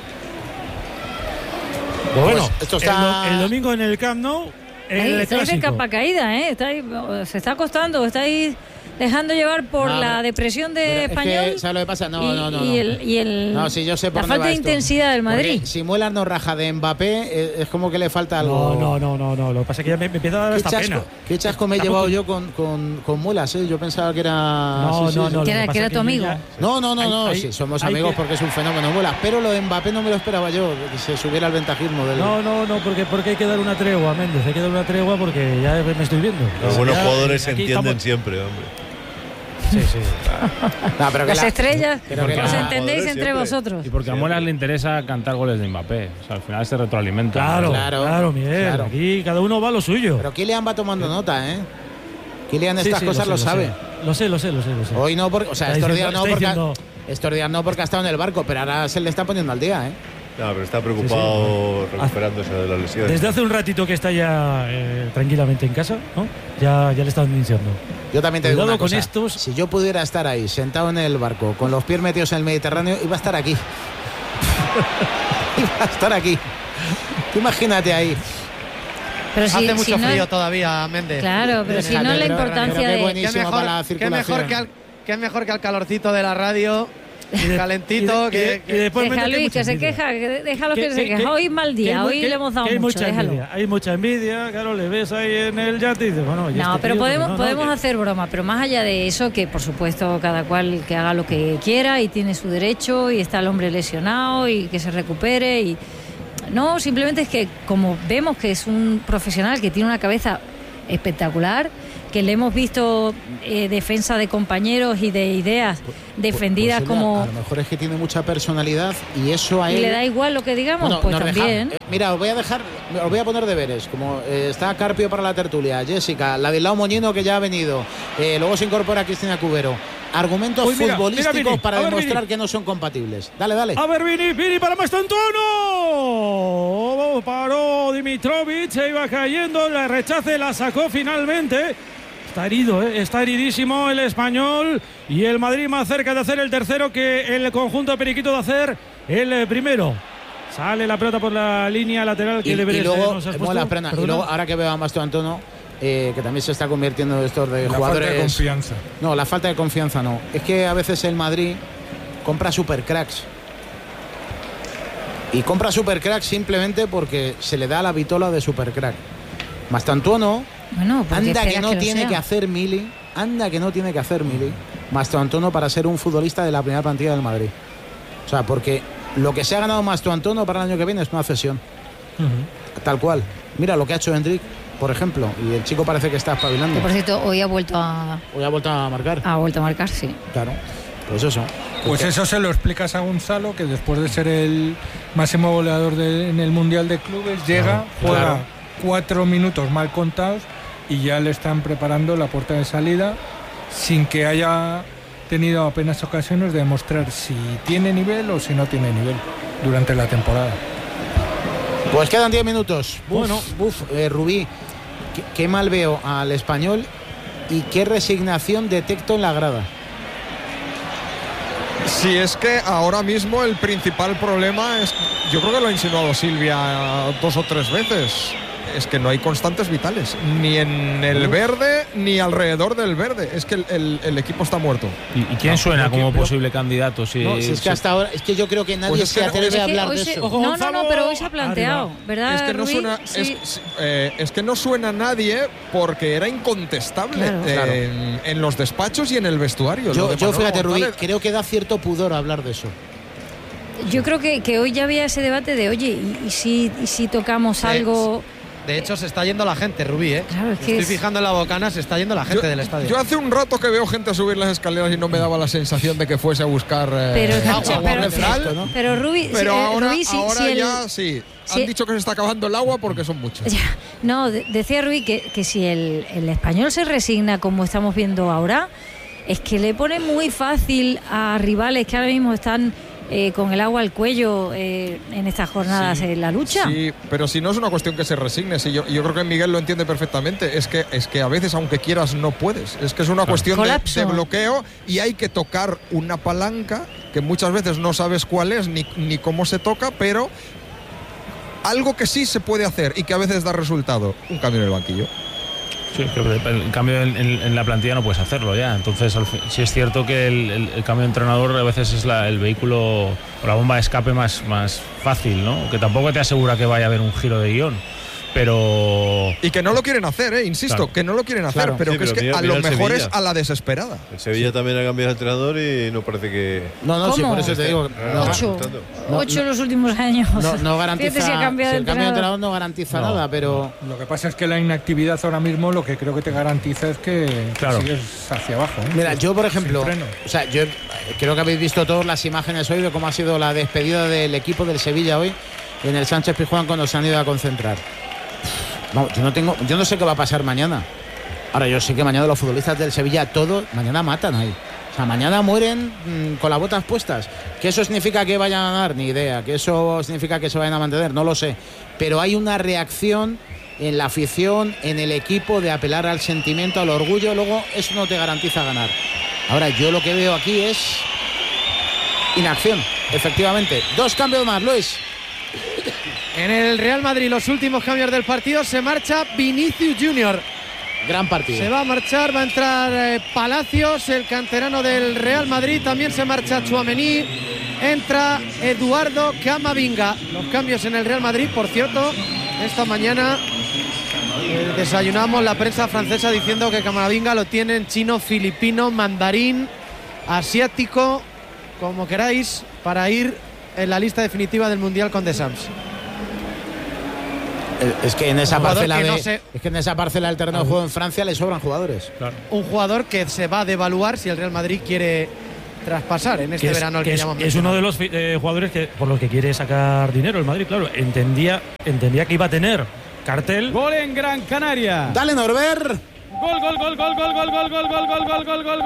Pues bueno, Pues esto el está- do- el, domingo en el Camp Nou, el Ahí, estáis de clásico. capa caída, ¿eh? Estáis- se está costando, estáis dejando llevar por No, la no. depresión de Pero es que, Español. ¿sabes lo que pasa? No, y, no, no, y no. el, y el- No, sí, yo sé por la dónde falta va de esto. intensidad del Madrid. Porque si Muelas no raja de Mbappé, eh, es como que le falta algo. No, no, no, no, no. Lo que pasa es que ya me, me empieza a dar ¿Qué esta chasco, pena. qué chasco me he Tampoco- llevado yo con, con, con Muelas, ¿eh? Yo pensaba que era. No, sí, sí, no, sí. no. lo Que era- pasa que era es tu amigo. ya- No, no, no, Hay- no, hay- sí, somos hay amigos que- porque es un fenómeno Muelas. Pero lo de Mbappé no me lo esperaba yo, que se subiera al ventajismo del. No, no, no, porque, porque hay que dar una tregua, Méndez. Hay que dar una tregua porque ya me estoy viendo. Los Ya, buenos ya, jugadores se aquí entienden estamos- siempre, hombre. Sí, sí. No, pero que Las la- estrellas pero que os la- entendéis Joder, entre siempre. vosotros. Y porque a Muelas le interesa cantar goles de Mbappé. O sea, al final se retroalimenta. Claro, Claro, claro, Miguel. claro. Aquí cada uno va a lo suyo. Pero Kylian va tomando nota, ¿eh? Kylian Sí, estas sí, cosas lo, sé, sabe. sé. Lo sé, lo sé, lo sé. Lo sé. Hoy no, porque, o sea, Está estos diciendo- días no está porque, diciendo- estos días no porque ha estado en el barco, pero ahora se le está poniendo al día, ¿eh? No, pero está preocupado Sí, sí. recuperándose de la lesión. Desde hace un ratito que está ya eh, tranquilamente en casa, ¿no? Ya, ya le están diciendo. Yo también te digo Cuidado una con cosa. estos. Si yo pudiera estar ahí, sentado en el barco, con los pies metidos en el Mediterráneo, iba a estar aquí. Iba a estar aquí. Tú imagínate ahí. Pero si, Hace si mucho no- frío todavía, Méndez. Claro, pero si no Déjate, la pero- importancia pero qué de. buenísimo Qué mejor, para la qué circulación. mejor que al, qué mejor que al calorcito de la radio calentito. y, que, y, y después deja Luis, que se queja, que déjalo que, que se queja. Que, hoy mal día, hoy que, le hemos dado hay mucho, mucha déjalo. Envidia, hay mucha envidia, claro, le ves ahí en el yate y dices, bueno, ¿y no, este pero tío? podemos, no, podemos no, hacer broma, pero más allá de eso, que por supuesto cada cual que haga lo que quiera y tiene su derecho y está el hombre lesionado y que se recupere y no, simplemente es que como vemos que es un profesional que tiene una cabeza espectacular, que le hemos visto eh, defensa de compañeros y de ideas defendidas pues, pues como... A lo mejor es que tiene mucha personalidad y eso a él... Y le da igual lo que digamos, bueno, pues también. Deja, eh, mira, os voy a dejar, os voy a poner deberes, como eh, está Carpio para la tertulia, Jessica, Ladislao Moñino que ya ha venido, eh, luego se incorpora Cristina Cubero. Argumentos Uy, mira, futbolísticos mira, Vini, para demostrar Vini. que no son compatibles. Dale, dale. A ver, Vini, Vini para Mastantuono. Paró Dimitrovic, se iba cayendo, le rechace, la sacó finalmente. Está herido, ¿eh? Está heridísimo el español y el Madrid más cerca de hacer el tercero que el conjunto periquito de hacer el primero. Sale la pelota por la línea lateral que y, debería y luego, ser. No la frena, y luego, ahora que veo a Mastantuono, eh, que también se está convirtiendo en estos de la jugadores. Falta de confianza. No, la falta de confianza no. Es que a veces el Madrid compra supercracks. Y compra supercracks simplemente porque se le da la vitola de supercrack. Mastantuono. Bueno, anda que no que tiene sea. que hacer mili, anda que no tiene que hacer mili, Mastantuono para ser un futbolista de la primera plantilla del Madrid. O sea, porque lo que se ha ganado Mastantuono para el año que viene es una cesión. Uh-huh. Tal cual. Mira lo que ha hecho Hendrik, por ejemplo, y el chico parece que está espabilando. Por cierto, hoy ha vuelto a... Hoy ha vuelto a marcar. Ha vuelto a marcar, sí. Claro, pues eso. Pues eso se lo explicas a Gonzalo, que después de ser el máximo goleador de, en el Mundial de Clubes, llega, claro, juega claro. cuatro minutos mal contados y ya le están preparando la puerta de salida sin que haya tenido apenas ocasiones de demostrar si tiene nivel o si no tiene nivel durante la temporada. Pues quedan diez minutos. Uf, bueno, uf, eh, Rubí, qué, qué mal veo al Español y qué resignación detecto en la grada. Si es que ahora mismo el principal problema es, yo creo que lo ha insinuado Silvia dos o tres veces, es que no hay constantes vitales, ni en el verde ni alrededor del verde. Es que el, el, el equipo está muerto. ¿Y, y quién no, suena como pero, posible candidato? Si, no, si es que hasta ahora, es que yo creo que nadie pues se atreve no, a hablar de se, eso. No, no, no, pero hoy se ha planteado, Arriba. ¿verdad? Es que, no Rubí? suena, sí. es, eh, es que no suena nadie porque era incontestable claro. eh, Claro. En, en los despachos y en el vestuario. Yo, yo fíjate, Rubí, González, creo que da cierto pudor hablar de eso. Yo creo que, que hoy ya había ese debate de, oye, ¿y, y, si, y si tocamos sí. algo...? De hecho, se está yendo la gente, Rubí, ¿eh? Claro, es que Estoy es... fijando en la bocana, se está yendo la gente yo, del estadio. Yo hace un rato que veo gente subir las escaleras y no me daba la sensación de que fuese a buscar eh, pero, agua, pero, agua pero, fresca, ¿no? Pero Rubí, pero eh, ahora, Rubí, si, ahora si el, ya sí. si Han dicho que se está acabando el agua porque son muchos. Ya, no, de, decía Rubí que, que si el, el español se resigna como estamos viendo ahora, es que le pone muy fácil a rivales que ahora mismo están... Eh, con el agua al cuello eh, en estas jornadas sí, en la lucha. Sí, pero si no es una cuestión que se resigne, si yo, yo creo que Miguel lo entiende perfectamente, es que, es que a veces aunque quieras no puedes, es que es una cuestión de, de bloqueo y hay que tocar una palanca que muchas veces no sabes cuál es ni, ni cómo se toca, pero algo que sí se puede hacer y que a veces da resultado, un cambio en el banquillo. Sí, pero en cambio en, en, en la plantilla no puedes hacerlo ya. Entonces, sí es cierto que el, el, el cambio de entrenador a veces es la, el vehículo o la bomba de escape más, más fácil, ¿no? Que tampoco te asegura que vaya a haber un giro de guión. Pero... Y que no lo quieren hacer, ¿eh? Insisto, claro. que no lo quieren hacer, claro. pero sí, que pero es que mira, a lo mejor Sevilla. Es a la desesperada. El Sevilla también ha cambiado de entrenador y no parece que... No, no, ¿cómo? Sí, por eso te digo... No, ocho. No, ocho en los últimos años. No, no garantiza... Si ha cambiado si el el cambio de entrenador no garantiza no, nada, pero... Lo que pasa es que la inactividad ahora mismo lo que creo que te garantiza es que claro. sigues hacia abajo. ¿eh? Mira, yo por ejemplo... O sea, yo creo que habéis visto todas las imágenes hoy de cómo ha sido la despedida del equipo del Sevilla hoy en el Sánchez Pizjuán cuando se han ido a concentrar. No, yo no tengo, yo no sé qué va a pasar mañana. Ahora yo sé que mañana los futbolistas del Sevilla todos mañana matan ahí. O sea, mañana mueren mmm, con las botas puestas. ¿Que eso significa que vayan a ganar? Ni idea. ¿Que eso significa que se vayan a mantener? No lo sé. Pero hay una reacción en la afición, en el equipo, de apelar al sentimiento, al orgullo. Luego eso no te garantiza ganar. Ahora yo lo que veo aquí es inacción, efectivamente. Dos cambios más, Luis. En el Real Madrid, los últimos cambios del partido, se marcha Vinicius Junior. Gran partido. Se va a marchar, va a entrar eh, Palacios, el canterano del Real Madrid. También se marcha Tchouaméni. Entra Eduardo Camavinga. Los cambios en el Real Madrid, por cierto, esta mañana eh, desayunamos la prensa francesa diciendo que Camavinga lo tienen chino, filipino, mandarín, asiático, como queráis, para ir en la lista definitiva del Mundial con Deschamps. Es que en esa parcela que de, no se... es que en esa parcela del terreno de juego en Francia le sobran jugadores. Claro. Un jugador que se va a devaluar si el Real Madrid quiere traspasar en este que es, verano al que, que es, llamamos. es uno de los eh, jugadores que por los que quiere sacar dinero el Madrid, claro. Entendía, entendía que iba a tener cartel. Gol en Gran Canaria. Dale, Norbert. Gol, gol, gol, gol, gol, gol, gol, gol, gol, gol, gol, gol, gol,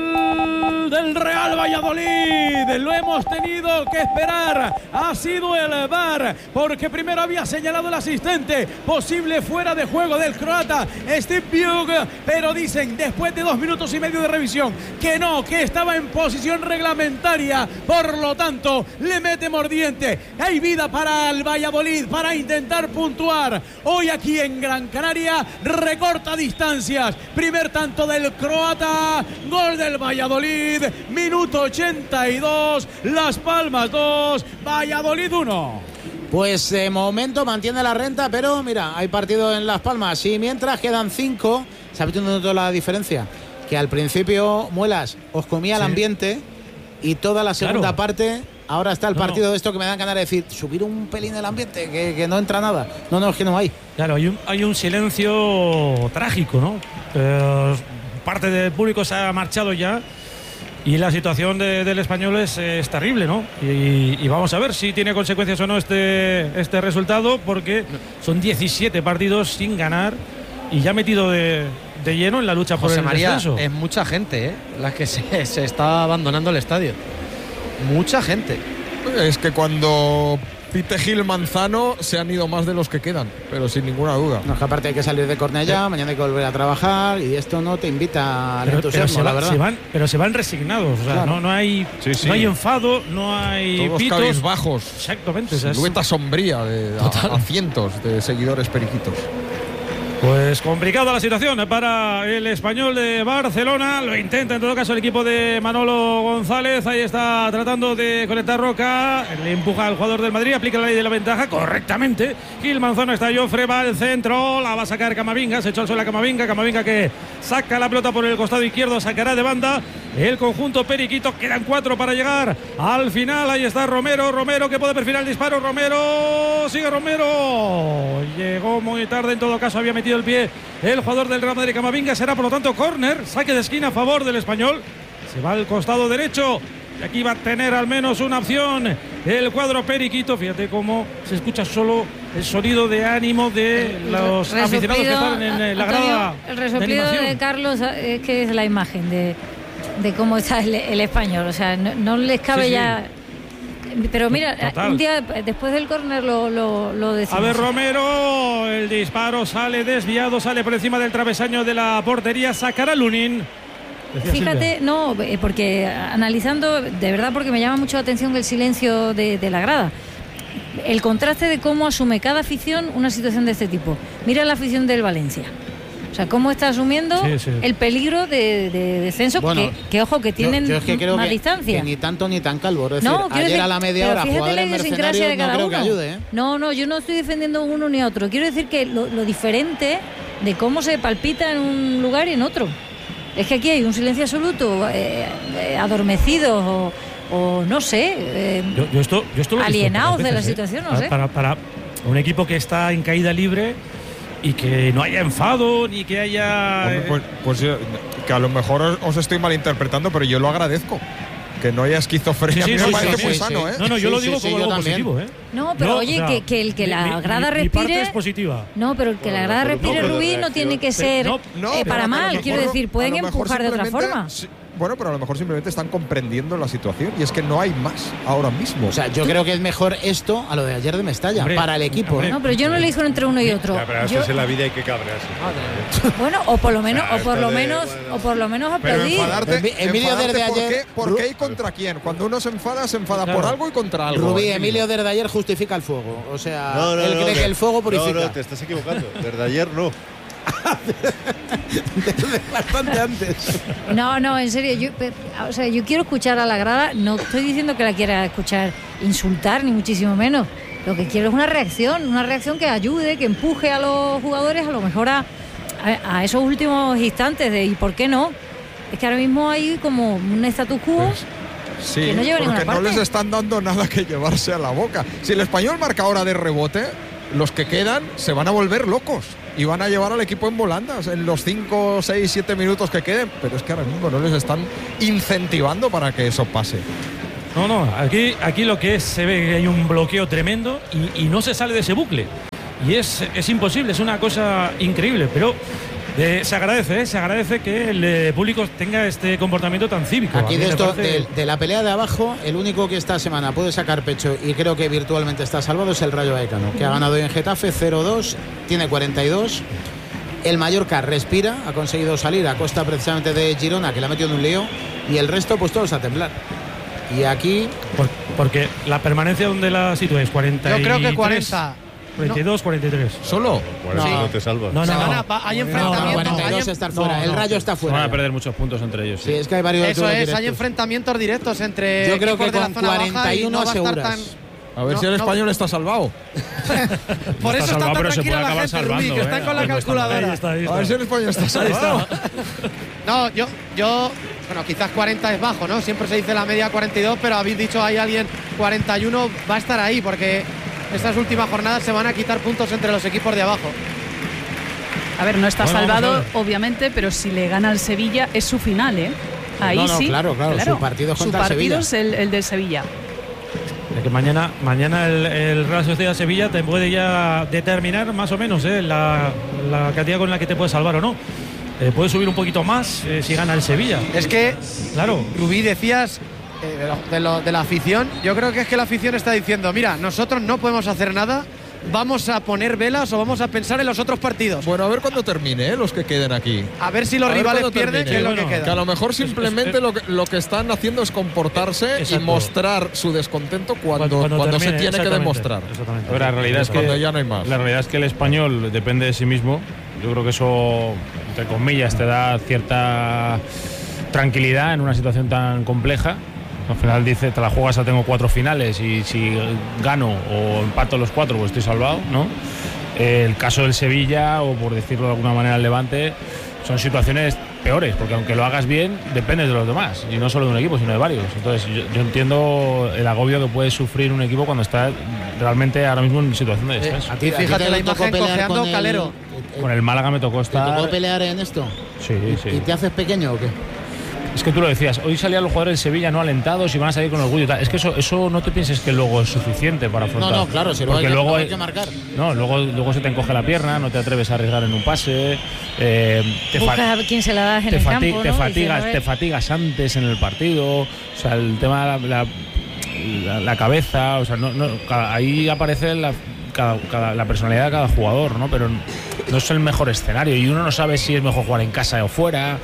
gol del Real Valladolid. Lo hemos tenido que esperar. Ha sido el V A R, porque primero había señalado el asistente posible fuera de juego del croata Steve Pugh, pero dicen después de dos minutos y medio de revisión que no, que estaba en posición reglamentaria. Por lo tanto, le mete mordiente. Hay vida para el Valladolid para intentar puntuar. Hoy aquí en Gran Canaria recorta distancia. Primer tanto del croata, gol del Valladolid, minuto ochenta y dos, Las Palmas dos, Valladolid uno. Pues de momento mantiene la renta, pero mira, hay partido en Las Palmas y mientras quedan cinco, ¿sabes toda la diferencia? Que al principio, Muelas, os comía el sí. ambiente y toda la segunda Claro. parte, ahora está el No, partido no. de esto que me dan ganas de decir, subir un pelín el ambiente, que, que no entra nada. No, no, es que no hay. Claro, hay un, hay un silencio trágico, ¿no? Eh, parte del público se ha marchado ya y la situación de, del Español es, es terrible, ¿no? Y, y vamos a ver si tiene consecuencias o no este, este resultado, porque son diecisiete partidos sin ganar y ya metido de, de lleno en la lucha por José el María, descenso. es mucha gente, ¿eh? La que se, se está abandonando el estadio. Mucha gente. Es que cuando pite Gil Manzano se han ido más de los que quedan, pero sin ninguna duda. No, es que aparte hay que salir de Cornellá, sí. Mañana hay que volver a trabajar y esto no te invita al pero, entusiasmo, pero se, la va, verdad. se van, pero se van resignados, o sea, Claro. no, no, hay, Sí, sí. no hay enfado, no hay Todos pitos. cabizbajos. Exactamente. O sea, es- Silueta sombría de, a, a cientos de seguidores periquitos. Pues complicada la situación para el Español de Barcelona. Lo intenta en todo caso el equipo de Manolo González. Ahí está tratando de conectar Roca. Le empuja al jugador del Madrid. Aplica la ley de la ventaja correctamente. Gil Manzano está Jofre, va al centro. La va a sacar Camavinga. Se echó al suelo a Camavinga. Camavinga que saca la pelota por el costado izquierdo. Sacará de banda el conjunto periquito. Quedan cuatro para llegar al final. Ahí está Romero. Romero que puede perfilar el disparo. Romero. Sigue Romero. Llegó muy tarde. En todo caso había metido el pie el jugador del Real Madrid. Camavinga. Será por lo tanto córner, saque de esquina a favor del Español. Se va al costado derecho y aquí va a tener al menos una opción el cuadro periquito. Fíjate cómo se escucha solo el sonido de ánimo de los Resoplido, aficionados que están en la Antonio, grada el de resoplido de, animación. Carlos es que es la imagen de, de cómo está el, el Español, o sea, no, no les cabe Sí, sí. ya. Pero mira, Total. un día después del córner lo, lo, lo decimos. A ver, Romero, el disparo sale desviado, sale por encima del travesaño de la portería, sacará Lunin. Decía Fíjate, Silvia. no, eh, porque analizando, de verdad, porque me llama mucho la atención el silencio de, de la grada. El contraste de cómo asume cada afición una situación de este tipo. Mira la afición del Valencia. O sea, cómo está asumiendo Sí, sí. el peligro de, de descenso, Bueno, que, que ojo, que tienen yo, yo es que creo más que, distancia. que ni tanto ni tan calvo. Es decir, No, quiero ayer decir, a la media pero hora fíjate la jugadores idiosincrasia de mercenarios cada no creo que uno. ayude, ¿eh? No, no, yo no estoy defendiendo uno ni otro. Quiero decir que lo, lo diferente de cómo se palpita en un lugar y en otro. Es que aquí hay un silencio absoluto, eh, eh, adormecidos o, o no sé, eh, Yo, yo esto, yo esto lo he visto alienados pocas de la veces, ¿eh? situación, no para, sé. Para, para un equipo que está en caída libre y que no haya enfado ni que haya. Hombre, pues, pues yo- que a lo mejor os, os estoy malinterpretando, pero yo lo agradezco. Que no haya esquizofrenia. Sí, a mí sí, me sí, parece sí, muy sí, sano, sí. ¿eh? No, no, yo Sí, lo sí, digo sí, como yo algo también. positivo, ¿eh? No, pero No, oye, o sea, que, que el que mi- la mi- grada mi parte respire. es positiva. No, pero el que la grada pero- respire, no, pero Rubí, no reacción- tiene que ser no, eh, No, para pero a lo mal. mejor- Quiero decir, a pueden lo mejor empujar de otra simplemente- forma. sí, bueno, pero a lo mejor simplemente están comprendiendo la situación y es que no hay más ahora mismo. O sea, yo creo que es mejor esto a lo de ayer de Mestalla, Hombre, para el equipo. hombre. ¿eh? No, pero yo no elijo entre uno y otro. Ya, pero a Yo- veces en la vida hay que cabrearse. bueno, o por lo menos, Ah, o por esto lo de- menos, bueno. o por lo menos Pero aplaudir. enfadarte, Emi- Emilio enfadarte desde ¿por ayer- qué? ¿Por qué y contra quién? Cuando uno se enfada, se enfada Claro. por algo y contra algo. Rubí, Emilio. Emilio desde ayer justifica el fuego. O sea, No, no, él no, cree que el fuego purifica. No, no, te estás equivocando. Desde ayer no. Desde bastante antes. No, no, en serio, yo, o sea, yo quiero escuchar a la grada, no estoy diciendo que la quiera escuchar insultar, ni muchísimo menos. Lo que quiero es una reacción, una reacción que ayude, que empuje a los jugadores a lo mejor a, a, a esos últimos instantes de ¿y por qué no? Es que ahora mismo hay como un status quo. Pues, sí, que no lleva a ninguna porque no parte. les están dando nada que llevarse a la boca. Si el Español marca ahora de rebote, los que quedan se van a volver locos y van a llevar al equipo en volandas en los cinco, seis, siete minutos que queden. Pero es que ahora mismo no les están incentivando para que eso pase. No, no, aquí, aquí lo que es, se ve que hay un bloqueo tremendo y, y no se sale de ese bucle. Y es, es imposible, es una cosa increíble, pero eh, se agradece, ¿eh? se agradece que el eh, público tenga este comportamiento tan cívico. Aquí A mí de, me esto, parece- de, de la pelea de abajo, el único que esta semana puede sacar pecho y creo que virtualmente está salvado es el Rayo Vallecano, que ha ganado hoy en Getafe cero dos, tiene cuarenta y dos. El Mallorca respira, ha conseguido salir a costa precisamente de Girona, que le ha metido en un lío, y el resto pues todos a temblar. Y aquí... Por- porque la permanencia donde la sitúes, cuarenta y tres. Yo creo que cuarenta. cuarenta y dos, cuarenta y tres. ¿Solo? Bueno, No. no te salvas. No, no, Se van no. a pa- hay No, enfrentamientos. cuarenta y hay dos en- estar fuera, no, el no. Rayo está Se fuera. van a ya. perder muchos puntos entre ellos. Sí, es que hay varios Eso duelos es, hay directos. enfrentamientos directos entre Yo creo equipos que de la con zona baja cuarenta y y uno no va a estar aseguras. tan... A ver No, si el no. español está salvado. Por eso Está está salvado, tan pero se tranquila puede la acabar gente, Rubí, salvando, que está ¿eh? con la Ahí no está mal. Ahí calculadora. está, ahí A está. ver si el español está salvado. No, yo, yo, bueno, quizás cuarenta es bajo, ¿no? Siempre se dice la media cuarenta y dos, pero habéis dicho hay alguien cuarenta y uno, va a estar ahí, porque estas últimas jornadas se van a quitar puntos entre los equipos de abajo. A ver, no está Bueno, vamos a salvado, ver. obviamente, pero si le gana al Sevilla es su final, ¿eh? Ahí No, no, sí. claro, claro, su partido es Su contra el partido Sevilla. es el, el del Sevilla. De que mañana, mañana el, el Real Sociedad Sevilla te puede ya determinar más o menos ¿eh? la, la cantidad con la que te puedes salvar o no. Eh, puede subir un poquito más eh, si gana el Sevilla. Es que, Claro. Rubí, decías eh, de, lo- de lo- de la afición, yo creo que es que la afición está diciendo, mira, nosotros no podemos hacer nada, vamos a poner velas o vamos a pensar en los otros partidos. Bueno, a ver cuándo termine, ¿eh? Los que queden aquí. A ver si los A ver rivales cuándo pierden, termine. que es lo Bueno, que queda. Que a lo mejor simplemente es- lo, que, lo que están haciendo es comportarse y Exacto. mostrar su descontento cuando, cuando, se termine, tiene que exactamente, demostrar. exactamente. A ver, la realidad es que Cuando ya no hay más. la realidad es que el español depende de sí mismo. Yo creo que eso, entre comillas, te da cierta tranquilidad en una situación tan compleja. Al final dice, te la juegas a tengo cuatro finales y si gano o empato los cuatro, pues estoy salvado, ¿no? El caso del Sevilla, o por decirlo de alguna manera el Levante, son situaciones peores, porque aunque lo hagas bien, dependes de los demás, y no solo de un equipo, sino de varios. Entonces yo, yo entiendo el agobio que puede sufrir un equipo cuando está realmente ahora mismo en situación de descenso. A ti, Y fíjate a ti te la tocó imagen pelear cojeando con el- Calero. Con el Málaga me tocó ¿Te estar... tocó pelear en esto? Sí, sí. ¿Y te haces pequeño o qué? Es que tú lo decías, hoy salían los jugadores del Sevilla no alentados y van a salir con orgullo y tal. Es que eso, eso no te pienses que luego es suficiente para afrontar. No, no, claro, si luego Porque hay que- luego luego hay hay- que marcar. No, luego, luego se te encoge la pierna, no te atreves a arriesgar en un pase, eh, te, fa- Buscas a quién se la das en te, el fati- campo, te ¿no? fatigas, Dices, a ver. te fatigas antes en el partido, o sea, el tema de la, la, la- la cabeza, o sea, no, no, cada- ahí aparece la, cada- cada- la personalidad de cada jugador, ¿no? Pero no es el mejor escenario y uno no sabe si es mejor jugar en casa o fuera.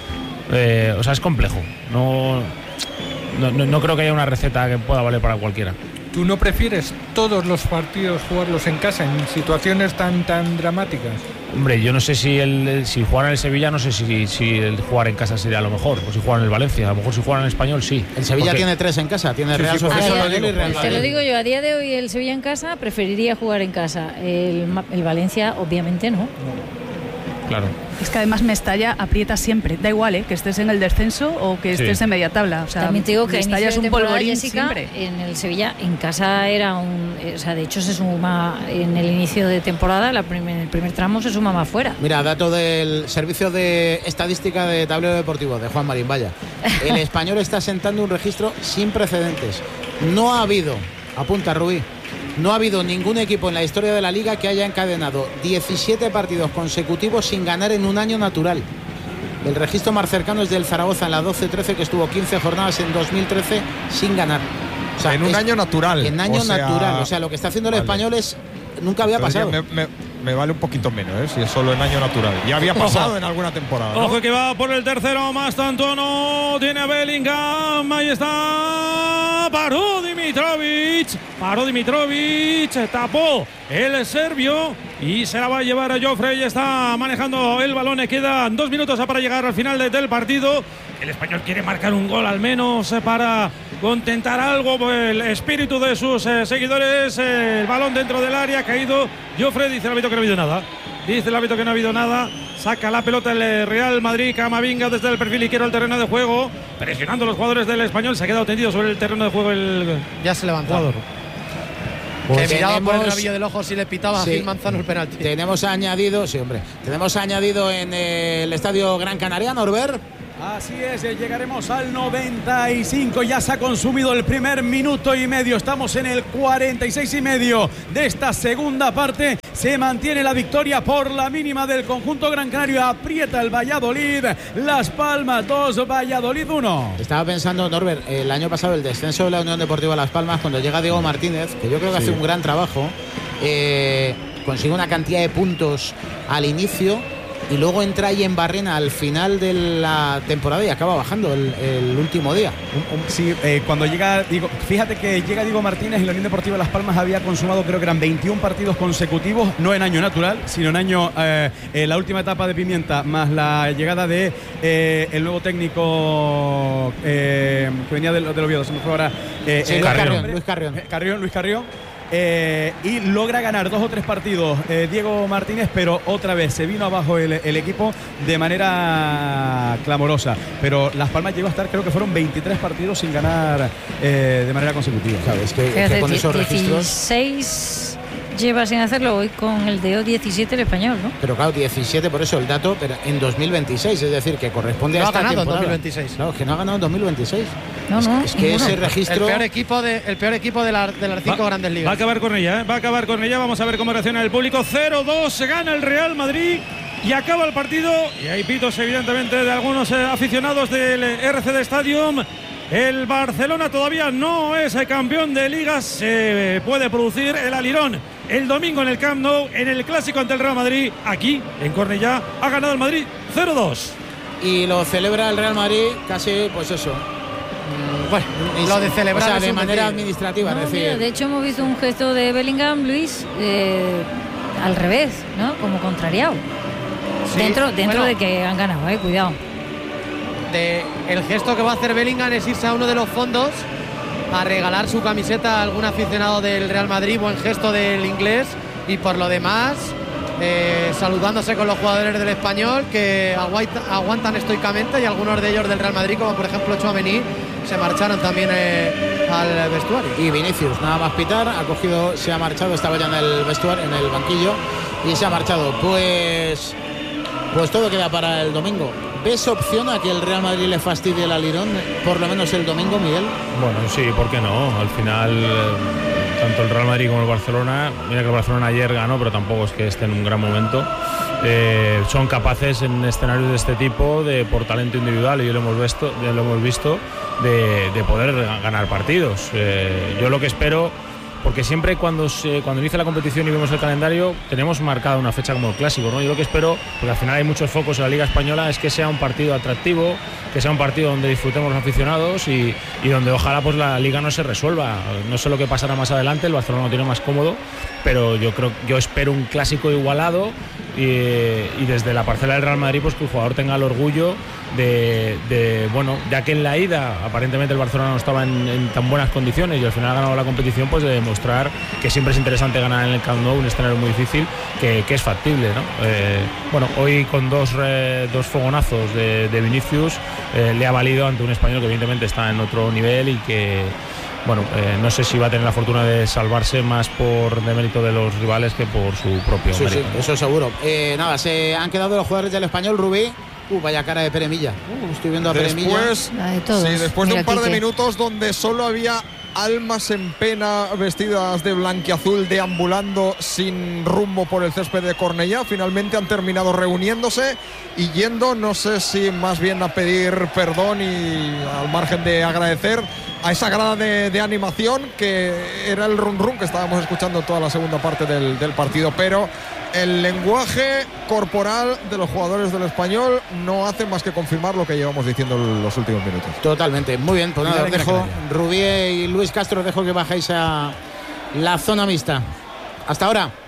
Eh, o sea, es complejo. No, no, no- no creo que haya una receta que pueda valer para cualquiera. ¿Tú no prefieres todos los partidos jugarlos en casa en situaciones tan tan dramáticas? Hombre, yo no sé si el, si jugar en el Sevilla, no sé si, si el jugar en casa sería lo mejor, o si jugar en el Valencia, a lo mejor si jugar en el Español, sí. El Sevilla Porque- tiene tres en casa, tiene Real sí, por Sociedad eso lo Madrid digo, y Real por eso. Te lo Madrid. digo yo, a día de hoy el Sevilla en casa preferiría jugar en casa. El, Ma- el Valencia, obviamente, no. Claro. Es que además Mestalla aprieta siempre, da igual, ¿eh? Que estés en el descenso o que Sí. estés en media tabla. O sea, También te digo que a Mestalla inicio es de un temporada, polvorín Jessica, siempre. en el Sevilla en casa era un, eh, o sea, de hecho se suma en el inicio de temporada, la prim- en el primer tramo se suma más fuera. Mira, dato del Servicio de Estadística de Tablero Deportivo de Juan Marín Valla. El español está sentando un registro sin precedentes. No ha habido, apunta Rubí, no ha habido ningún equipo en la historia de la liga que haya encadenado diecisiete partidos consecutivos sin ganar en un año natural. El registro más cercano es del Zaragoza en la doce trece, que estuvo quince jornadas en dos mil trece sin ganar. O sea, En un es- año natural. En año o sea- natural. O sea, lo que está haciendo el Vale. español es... Nunca había Entonces ya pasado. Me, me- me vale un poquito menos, ¿eh? Si es solo en año natural. Ya había pasado en alguna temporada, ¿no? Ojo que va por el tercero, más tanto no. Tiene a Bellingham, ahí está. Paró Dimitrovic. Paró Dimitrovic, tapó el serbio y se la va a llevar a Jofre y está manejando el balón. Le quedan dos minutos para llegar al final de, del partido. El español quiere marcar un gol al menos para contentar algo el espíritu de sus eh, seguidores. Eh, el balón dentro del área, ha caído Jofre, dice el árbitro que no ha habido nada. Dice el árbitro que no ha habido nada. Saca la pelota el Real Madrid. Camavinga desde el perfil izquierdo al terreno de juego, presionando a los jugadores del español. Se ha quedado tendido sobre el terreno de juego el ya se levantó. Jugador. Pues que miraba por el rabillo del ojo si le pitaba sí, a Gil Manzano el penalti. Tenemos añadido, sí hombre, tenemos añadido en el estadio Gran Canaria, Norbert. Así es, llegaremos al noventa y cinco, ya se ha consumido el primer minuto y medio, estamos en el cuarenta y seis y medio de esta segunda parte. Se mantiene la victoria por la mínima del conjunto Gran Canario, aprieta el Valladolid. Las Palmas dos, Valladolid uno. Estaba pensando, Norbert, el año pasado el descenso de la Unión Deportiva Las Palmas, cuando llega Diego Martínez, que yo creo que sí. hace un gran trabajo, eh, consigue una cantidad de puntos al inicio y luego entra ahí en Barrena al final de la temporada y acaba bajando el, el último día. Sí, eh, cuando llega, digo, fíjate que llega Diego Martínez y la Unión Deportiva Las Palmas había consumado, creo que eran veintiún partidos consecutivos, no en año natural, sino en año, eh, eh, la última etapa de Pimienta, más la llegada de eh, el nuevo técnico eh, que venía del, del Oviedo, se me fue ahora. Eh, sí, eh, Luis Carrión, Luis Carrión. Eh, Carrión, Luis Carrión. Eh, y logra ganar dos o tres partidos eh, Diego Martínez, pero otra vez se vino abajo el, el equipo de manera clamorosa. Pero Las Palmas llegó a estar, creo que fueron veintitrés partidos sin ganar eh, de manera consecutiva. ¿Sabes? Que, que con esos registros dieciséis lleva sin hacerlo, hoy con el de O diecisiete el español, ¿no? Pero claro, diecisiete, por eso el dato, pero en dos mil veintiséis, es decir, que corresponde no a esta ha ganado temporada. en dos mil veintiséis. Claro, que no ha ganado en dos mil veintiséis. No, no, es, es que ese registro. El peor equipo de, el peor equipo de, la, de las cinco va, grandes ligas. Va a acabar con ella, ¿eh? va a acabar con ella. Vamos a ver cómo reacciona el público. cero dos, se gana el Real Madrid y acaba el partido. Y hay pitos, evidentemente, de algunos eh, aficionados del R C D Stadium. El Barcelona todavía no es el campeón de ligas. Se puede producir el alirón el domingo en el Camp Nou, en el clásico ante el Real Madrid. Aquí, en Cornellá, ha ganado el Madrid cero dos. Y lo celebra el Real Madrid casi, pues eso. Bueno, lo de celebrar, o sea, es de un manera decir. administrativa. No, es decir, mira, de hecho, hemos visto un gesto de Bellingham, Luis, eh, al revés, ¿no? Como contrariado. Sí, dentro dentro bueno, de que han ganado, eh, cuidado. De, el gesto que va a hacer Bellingham es irse a uno de los fondos a regalar su camiseta a algún aficionado del Real Madrid, buen gesto del inglés, y por lo demás eh, saludándose con los jugadores del Español que aguanta, aguantan estoicamente, y algunos de ellos del Real Madrid, como por ejemplo Tchouaméni, se marcharon también eh, al vestuario. Y Vinicius, nada más pitar, ha cogido, se ha marchado, estaba ya en el vestuario, en el banquillo, y se ha marchado. Pues, pues todo queda para el domingo. ¿Ves opción a que el Real Madrid le fastidie el alirón, por lo menos el domingo, Miguel? Bueno, sí, ¿por qué no? Al final, eh, tanto el Real Madrid como el Barcelona, mira que el Barcelona ayer ganó, pero tampoco es que esté en un gran momento, eh, son capaces en escenarios de este tipo, de por talento individual, y yo lo hemos visto, ya lo hemos visto de, de poder ganar partidos. Eh, yo lo que espero, porque siempre cuando se, cuando inicia la competición y vemos el calendario tenemos marcada una fecha como el clásico, ¿no? Yo lo que espero, porque al final hay muchos focos en la Liga Española, es que sea un partido atractivo, que sea un partido donde disfrutemos los aficionados y, y donde ojalá pues la Liga no se resuelva. No sé lo que pasará más adelante, el Barcelona lo tiene más cómodo, pero yo creo, yo espero un clásico igualado y, y desde la parcela del Real Madrid pues que el jugador tenga el orgullo de, de bueno, ya que en la ida aparentemente el Barcelona no estaba en, en tan buenas condiciones y al final ha ganado la competición, pues de demostrar que siempre es interesante ganar en el Camp Nou, un escenario muy difícil, que, que es factible, ¿no? Eh, bueno, hoy con dos, eh, dos fogonazos de, de Vinicius eh, le ha valido ante un español que evidentemente está en otro nivel y que bueno, eh, no sé si va a tener la fortuna de salvarse más por demérito de los rivales que por su propio sí, mérito. Sí, eso seguro. Eh, nada, se han quedado los jugadores del Español, Rubí. Uh, vaya cara de Peremilla. Uh, estoy viendo a Peremilla. Después, de sí, después de Mira, un par Quique. de minutos donde solo había almas en pena vestidas de blanquiazul deambulando sin rumbo por el césped de Cornellá, finalmente han terminado reuniéndose y yendo, no sé si más bien a pedir perdón y al margen de agradecer a esa grada de, de animación que era el run run que estábamos escuchando toda la segunda parte del, del partido, pero el lenguaje corporal de los jugadores del Español no hace más que confirmar lo que llevamos diciendo en los últimos minutos. Totalmente, muy bien, pues nada, os dejo, Rubí y Luis Castro, os dejo que bajéis a la zona mixta. Hasta ahora.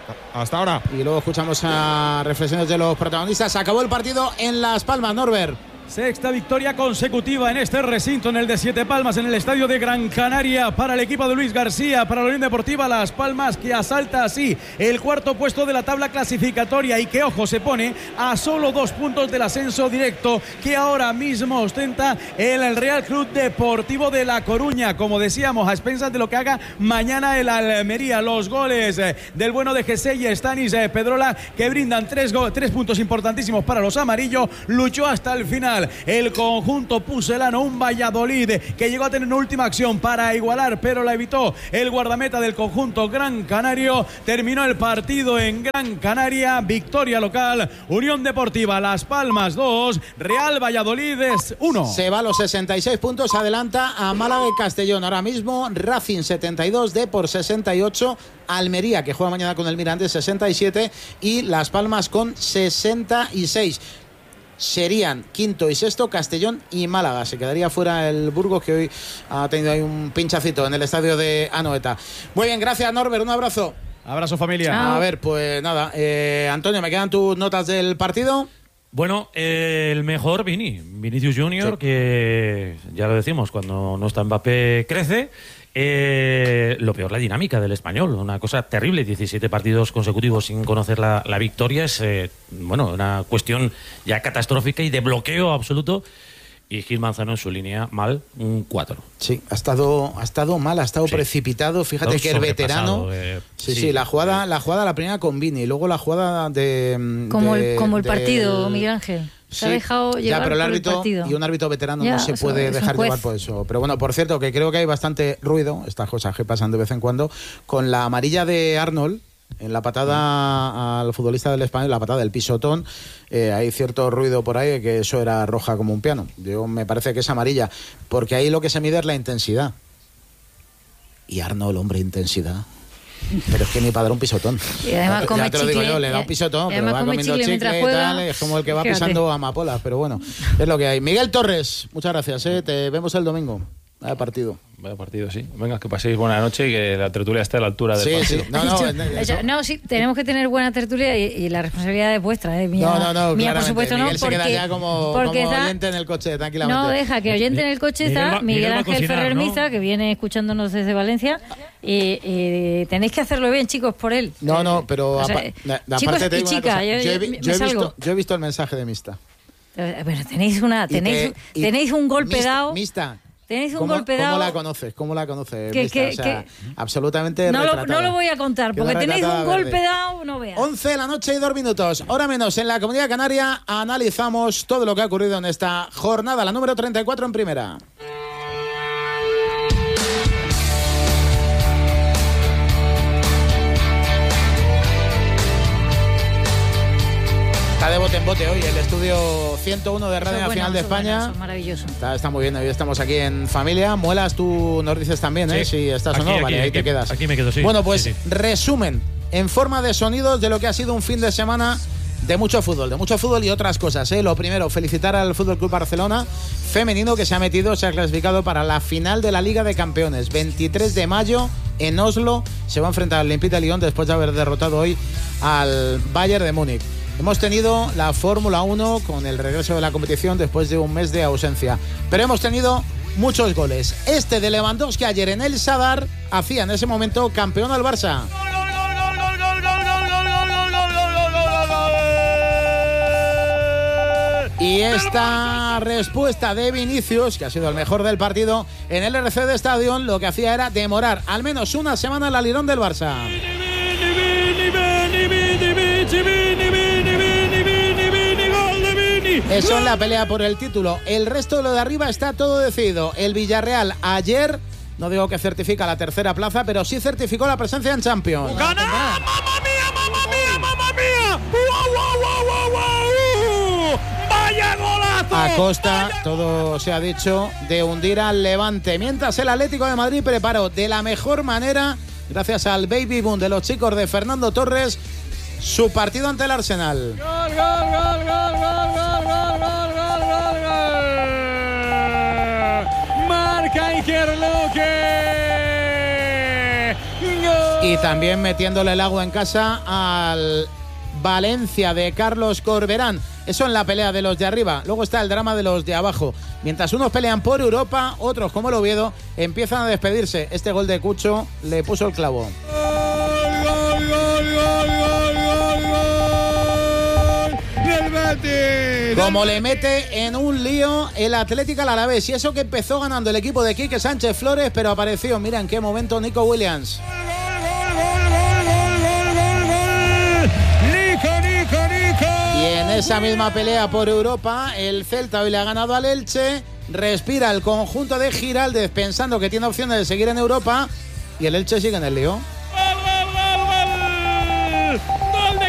Hasta ahora. Y luego escuchamos a reflexiones de los protagonistas. Acabó el partido en Las Palmas, Norbert. Sexta victoria consecutiva en este recinto, en el de Siete Palmas, en el estadio de Gran Canaria, para el equipo de Luis García, para la Unión Deportiva Las Palmas, que asalta así el cuarto puesto de la tabla clasificatoria y que, ojo, se pone a solo dos puntos del ascenso directo que ahora mismo ostenta el Real Club Deportivo de La Coruña, como decíamos, a expensas de lo que haga mañana el Almería. Los goles del bueno de Gesell y Stanis Pedrola, que brindan tres, tres puntos importantísimos para los amarillos. Luchó hasta el final el conjunto pucelano, un Valladolid que llegó a tener una última acción para igualar, pero la evitó el guardameta del conjunto gran canario. Terminó el partido en Gran Canaria, victoria local, Unión Deportiva Las Palmas dos, Real Valladolid uno. Se va a los sesenta y seis puntos, adelanta a Málaga y Castellón. Ahora mismo Racing setenta y dos, Depor sesenta y ocho, Almería, que juega mañana con el Mirandés, sesenta y siete, y Las Palmas con sesenta y seis. Serían quinto y sexto Castellón y Málaga. Se quedaría fuera el Burgos, que hoy ha tenido ahí un pinchacito en el estadio de Anoeta. Muy bien, gracias Norbert, un abrazo. Abrazo, familia. Chao. A ver, pues nada, eh, Antonio, ¿me quedan tus notas del partido? Bueno, eh, el mejor Vini, Vinicius Junior, sí. Que ya lo decimos, cuando no está Mbappé crece. Eh, lo peor, la dinámica del Español, una cosa terrible, diecisiete partidos consecutivos sin conocer la, la victoria, es eh, bueno, una cuestión ya catastrófica y de bloqueo absoluto. Y Gil Manzano en su línea mal, un cuatro. Sí, ha estado, ha estado mal, ha estado sí. precipitado. Fíjate que el veterano. Eh, sí, sí, sí, la jugada, eh. la jugada la primera con Vini, y luego la jugada de. Como de, el, como el de, partido, Miguel Ángel. Se sí, ha dejado llevar ya, pero el árbitro por el partido. Y un árbitro veterano ya, no se eso, puede dejar llevar por eso. Pero bueno, por cierto, que creo que hay bastante ruido, estas cosas que pasan de vez en cuando, con la amarilla de Arnold. En la patada al futbolista del Español, la patada del pisotón, eh, hay cierto ruido por ahí, que eso era roja como un piano. Yo me parece que es amarilla, porque ahí lo que se mide es la intensidad. Y Arnold, hombre, intensidad. Pero es que ni para dar un pisotón. Y además come ya te lo digo chicle, yo, le da un pisotón, pero va comiendo chicle, chicle y tal, es como el que va Fíjate. pisando amapolas, pero bueno, es lo que hay. Miguel Torres, muchas gracias, ¿eh? Te vemos el domingo. Vaya partido. Vaya partido, sí. Venga, que paséis buena noche y que la tertulia esté a la altura del sí, partido. Sí, no, no, no, sí, tenemos que tener buena tertulia y, y la responsabilidad es vuestra, ¿eh? Mía, no, no, no, mía por supuesto Miguel no, se porque, queda ya como, porque como está, oyente en el coche, tranquilamente. No, deja que oyente en el coche Miguel está va, Miguel, Miguel Ángel cocinar, Ferrer ¿no? Miza, que viene escuchándonos desde Valencia, y, y tenéis que hacerlo bien, chicos, por él. No, no, pero o sea, apa, chicos aparte te y digo una chicas, cosa. yo, yo, he, yo, yo, he me visto, yo he visto el mensaje de Mista. Pero tenéis una, tenéis, te, tenéis un golpe Mista, dado. Mista. Tenéis un ¿Cómo, golpe dado. ¿Cómo la conoces? ¿Cómo la conoces? Que, Mista? que, o sea, que, absolutamente no lo, retratada. no lo voy a contar, porque tenéis un golpe verde. dado, no veas. once de la noche y dos minutos. Hora menos en la Comunidad Canaria. Analizamos todo lo que ha ocurrido en esta jornada, la número treinta y cuatro en primera. Está de bote en bote hoy el estudio ciento uno de Radio Nacional bueno, de España. Bueno, eso es maravilloso. Está, está muy bien, hoy estamos aquí en familia. Muelas, tú nos dices también, ¿eh? Sí. Si estás aquí, o no, aquí, vale, aquí, ahí te quedas. Aquí me quedo, sí. Bueno, pues sí, sí. resumen en forma de sonidos de lo que ha sido un fin de semana de mucho fútbol, de mucho fútbol y otras cosas, ¿eh? Lo primero, felicitar al Fútbol Club Barcelona femenino, que se ha metido, se ha clasificado para la final de la Liga de Campeones. veintitrés de mayo en Oslo se va a enfrentar al Olympique de Lyon después de haber derrotado hoy al Bayern de Múnich. Hemos tenido la Fórmula uno con el regreso de la competición después de un mes de ausencia. Pero hemos tenido muchos goles. Este de Lewandowski ayer en el Sadar hacía en ese momento campeón al Barça. Y esta respuesta de Vinicius, que ha sido el mejor del partido en el R C D Stadium, lo que hacía era demorar al menos una semana el alirón del Barça. Eso en la pelea por el título. El resto de lo de arriba está todo decidido. El Villarreal ayer, no digo que certifica la tercera plaza, pero sí certificó la presencia en Champions. ¡Gana! ¡Mamma mía, mamma mía, mamma mía! ¡Wow, wow, wow, wow, wow! ¡Vaya golazo! A costa, todo se ha dicho, de hundir al Levante. Mientras el Atlético de Madrid preparó de la mejor manera, gracias al baby boom de los chicos de Fernando Torres, su partido ante el Arsenal. ¡Gol, gol, gol, gol, gol, gol, gol, gol, gol, gol! Marca Iker Luque. ¡Gol! Y también metiéndole el agua en casa al Valencia de Carlos Corberán. Eso en la pelea de los de arriba. Luego está el drama de los de abajo. Mientras unos pelean por Europa, otros como el Oviedo empiezan a despedirse. Este gol de Cucho le puso el clavo. ¡Gol, gol, gol, gol, gol, gol! ¡Del Betis! Como le mete en un lío el Atlético al Alavés. Y eso que empezó ganando el equipo de Quique Sánchez Flores, pero apareció, mira en qué momento, Nico Williams. Y en esa misma pelea por Europa, el Celta hoy le ha ganado al Elche. Respira el conjunto de Giraldez pensando que tiene opciones de seguir en Europa. Y el Elche sigue en el lío.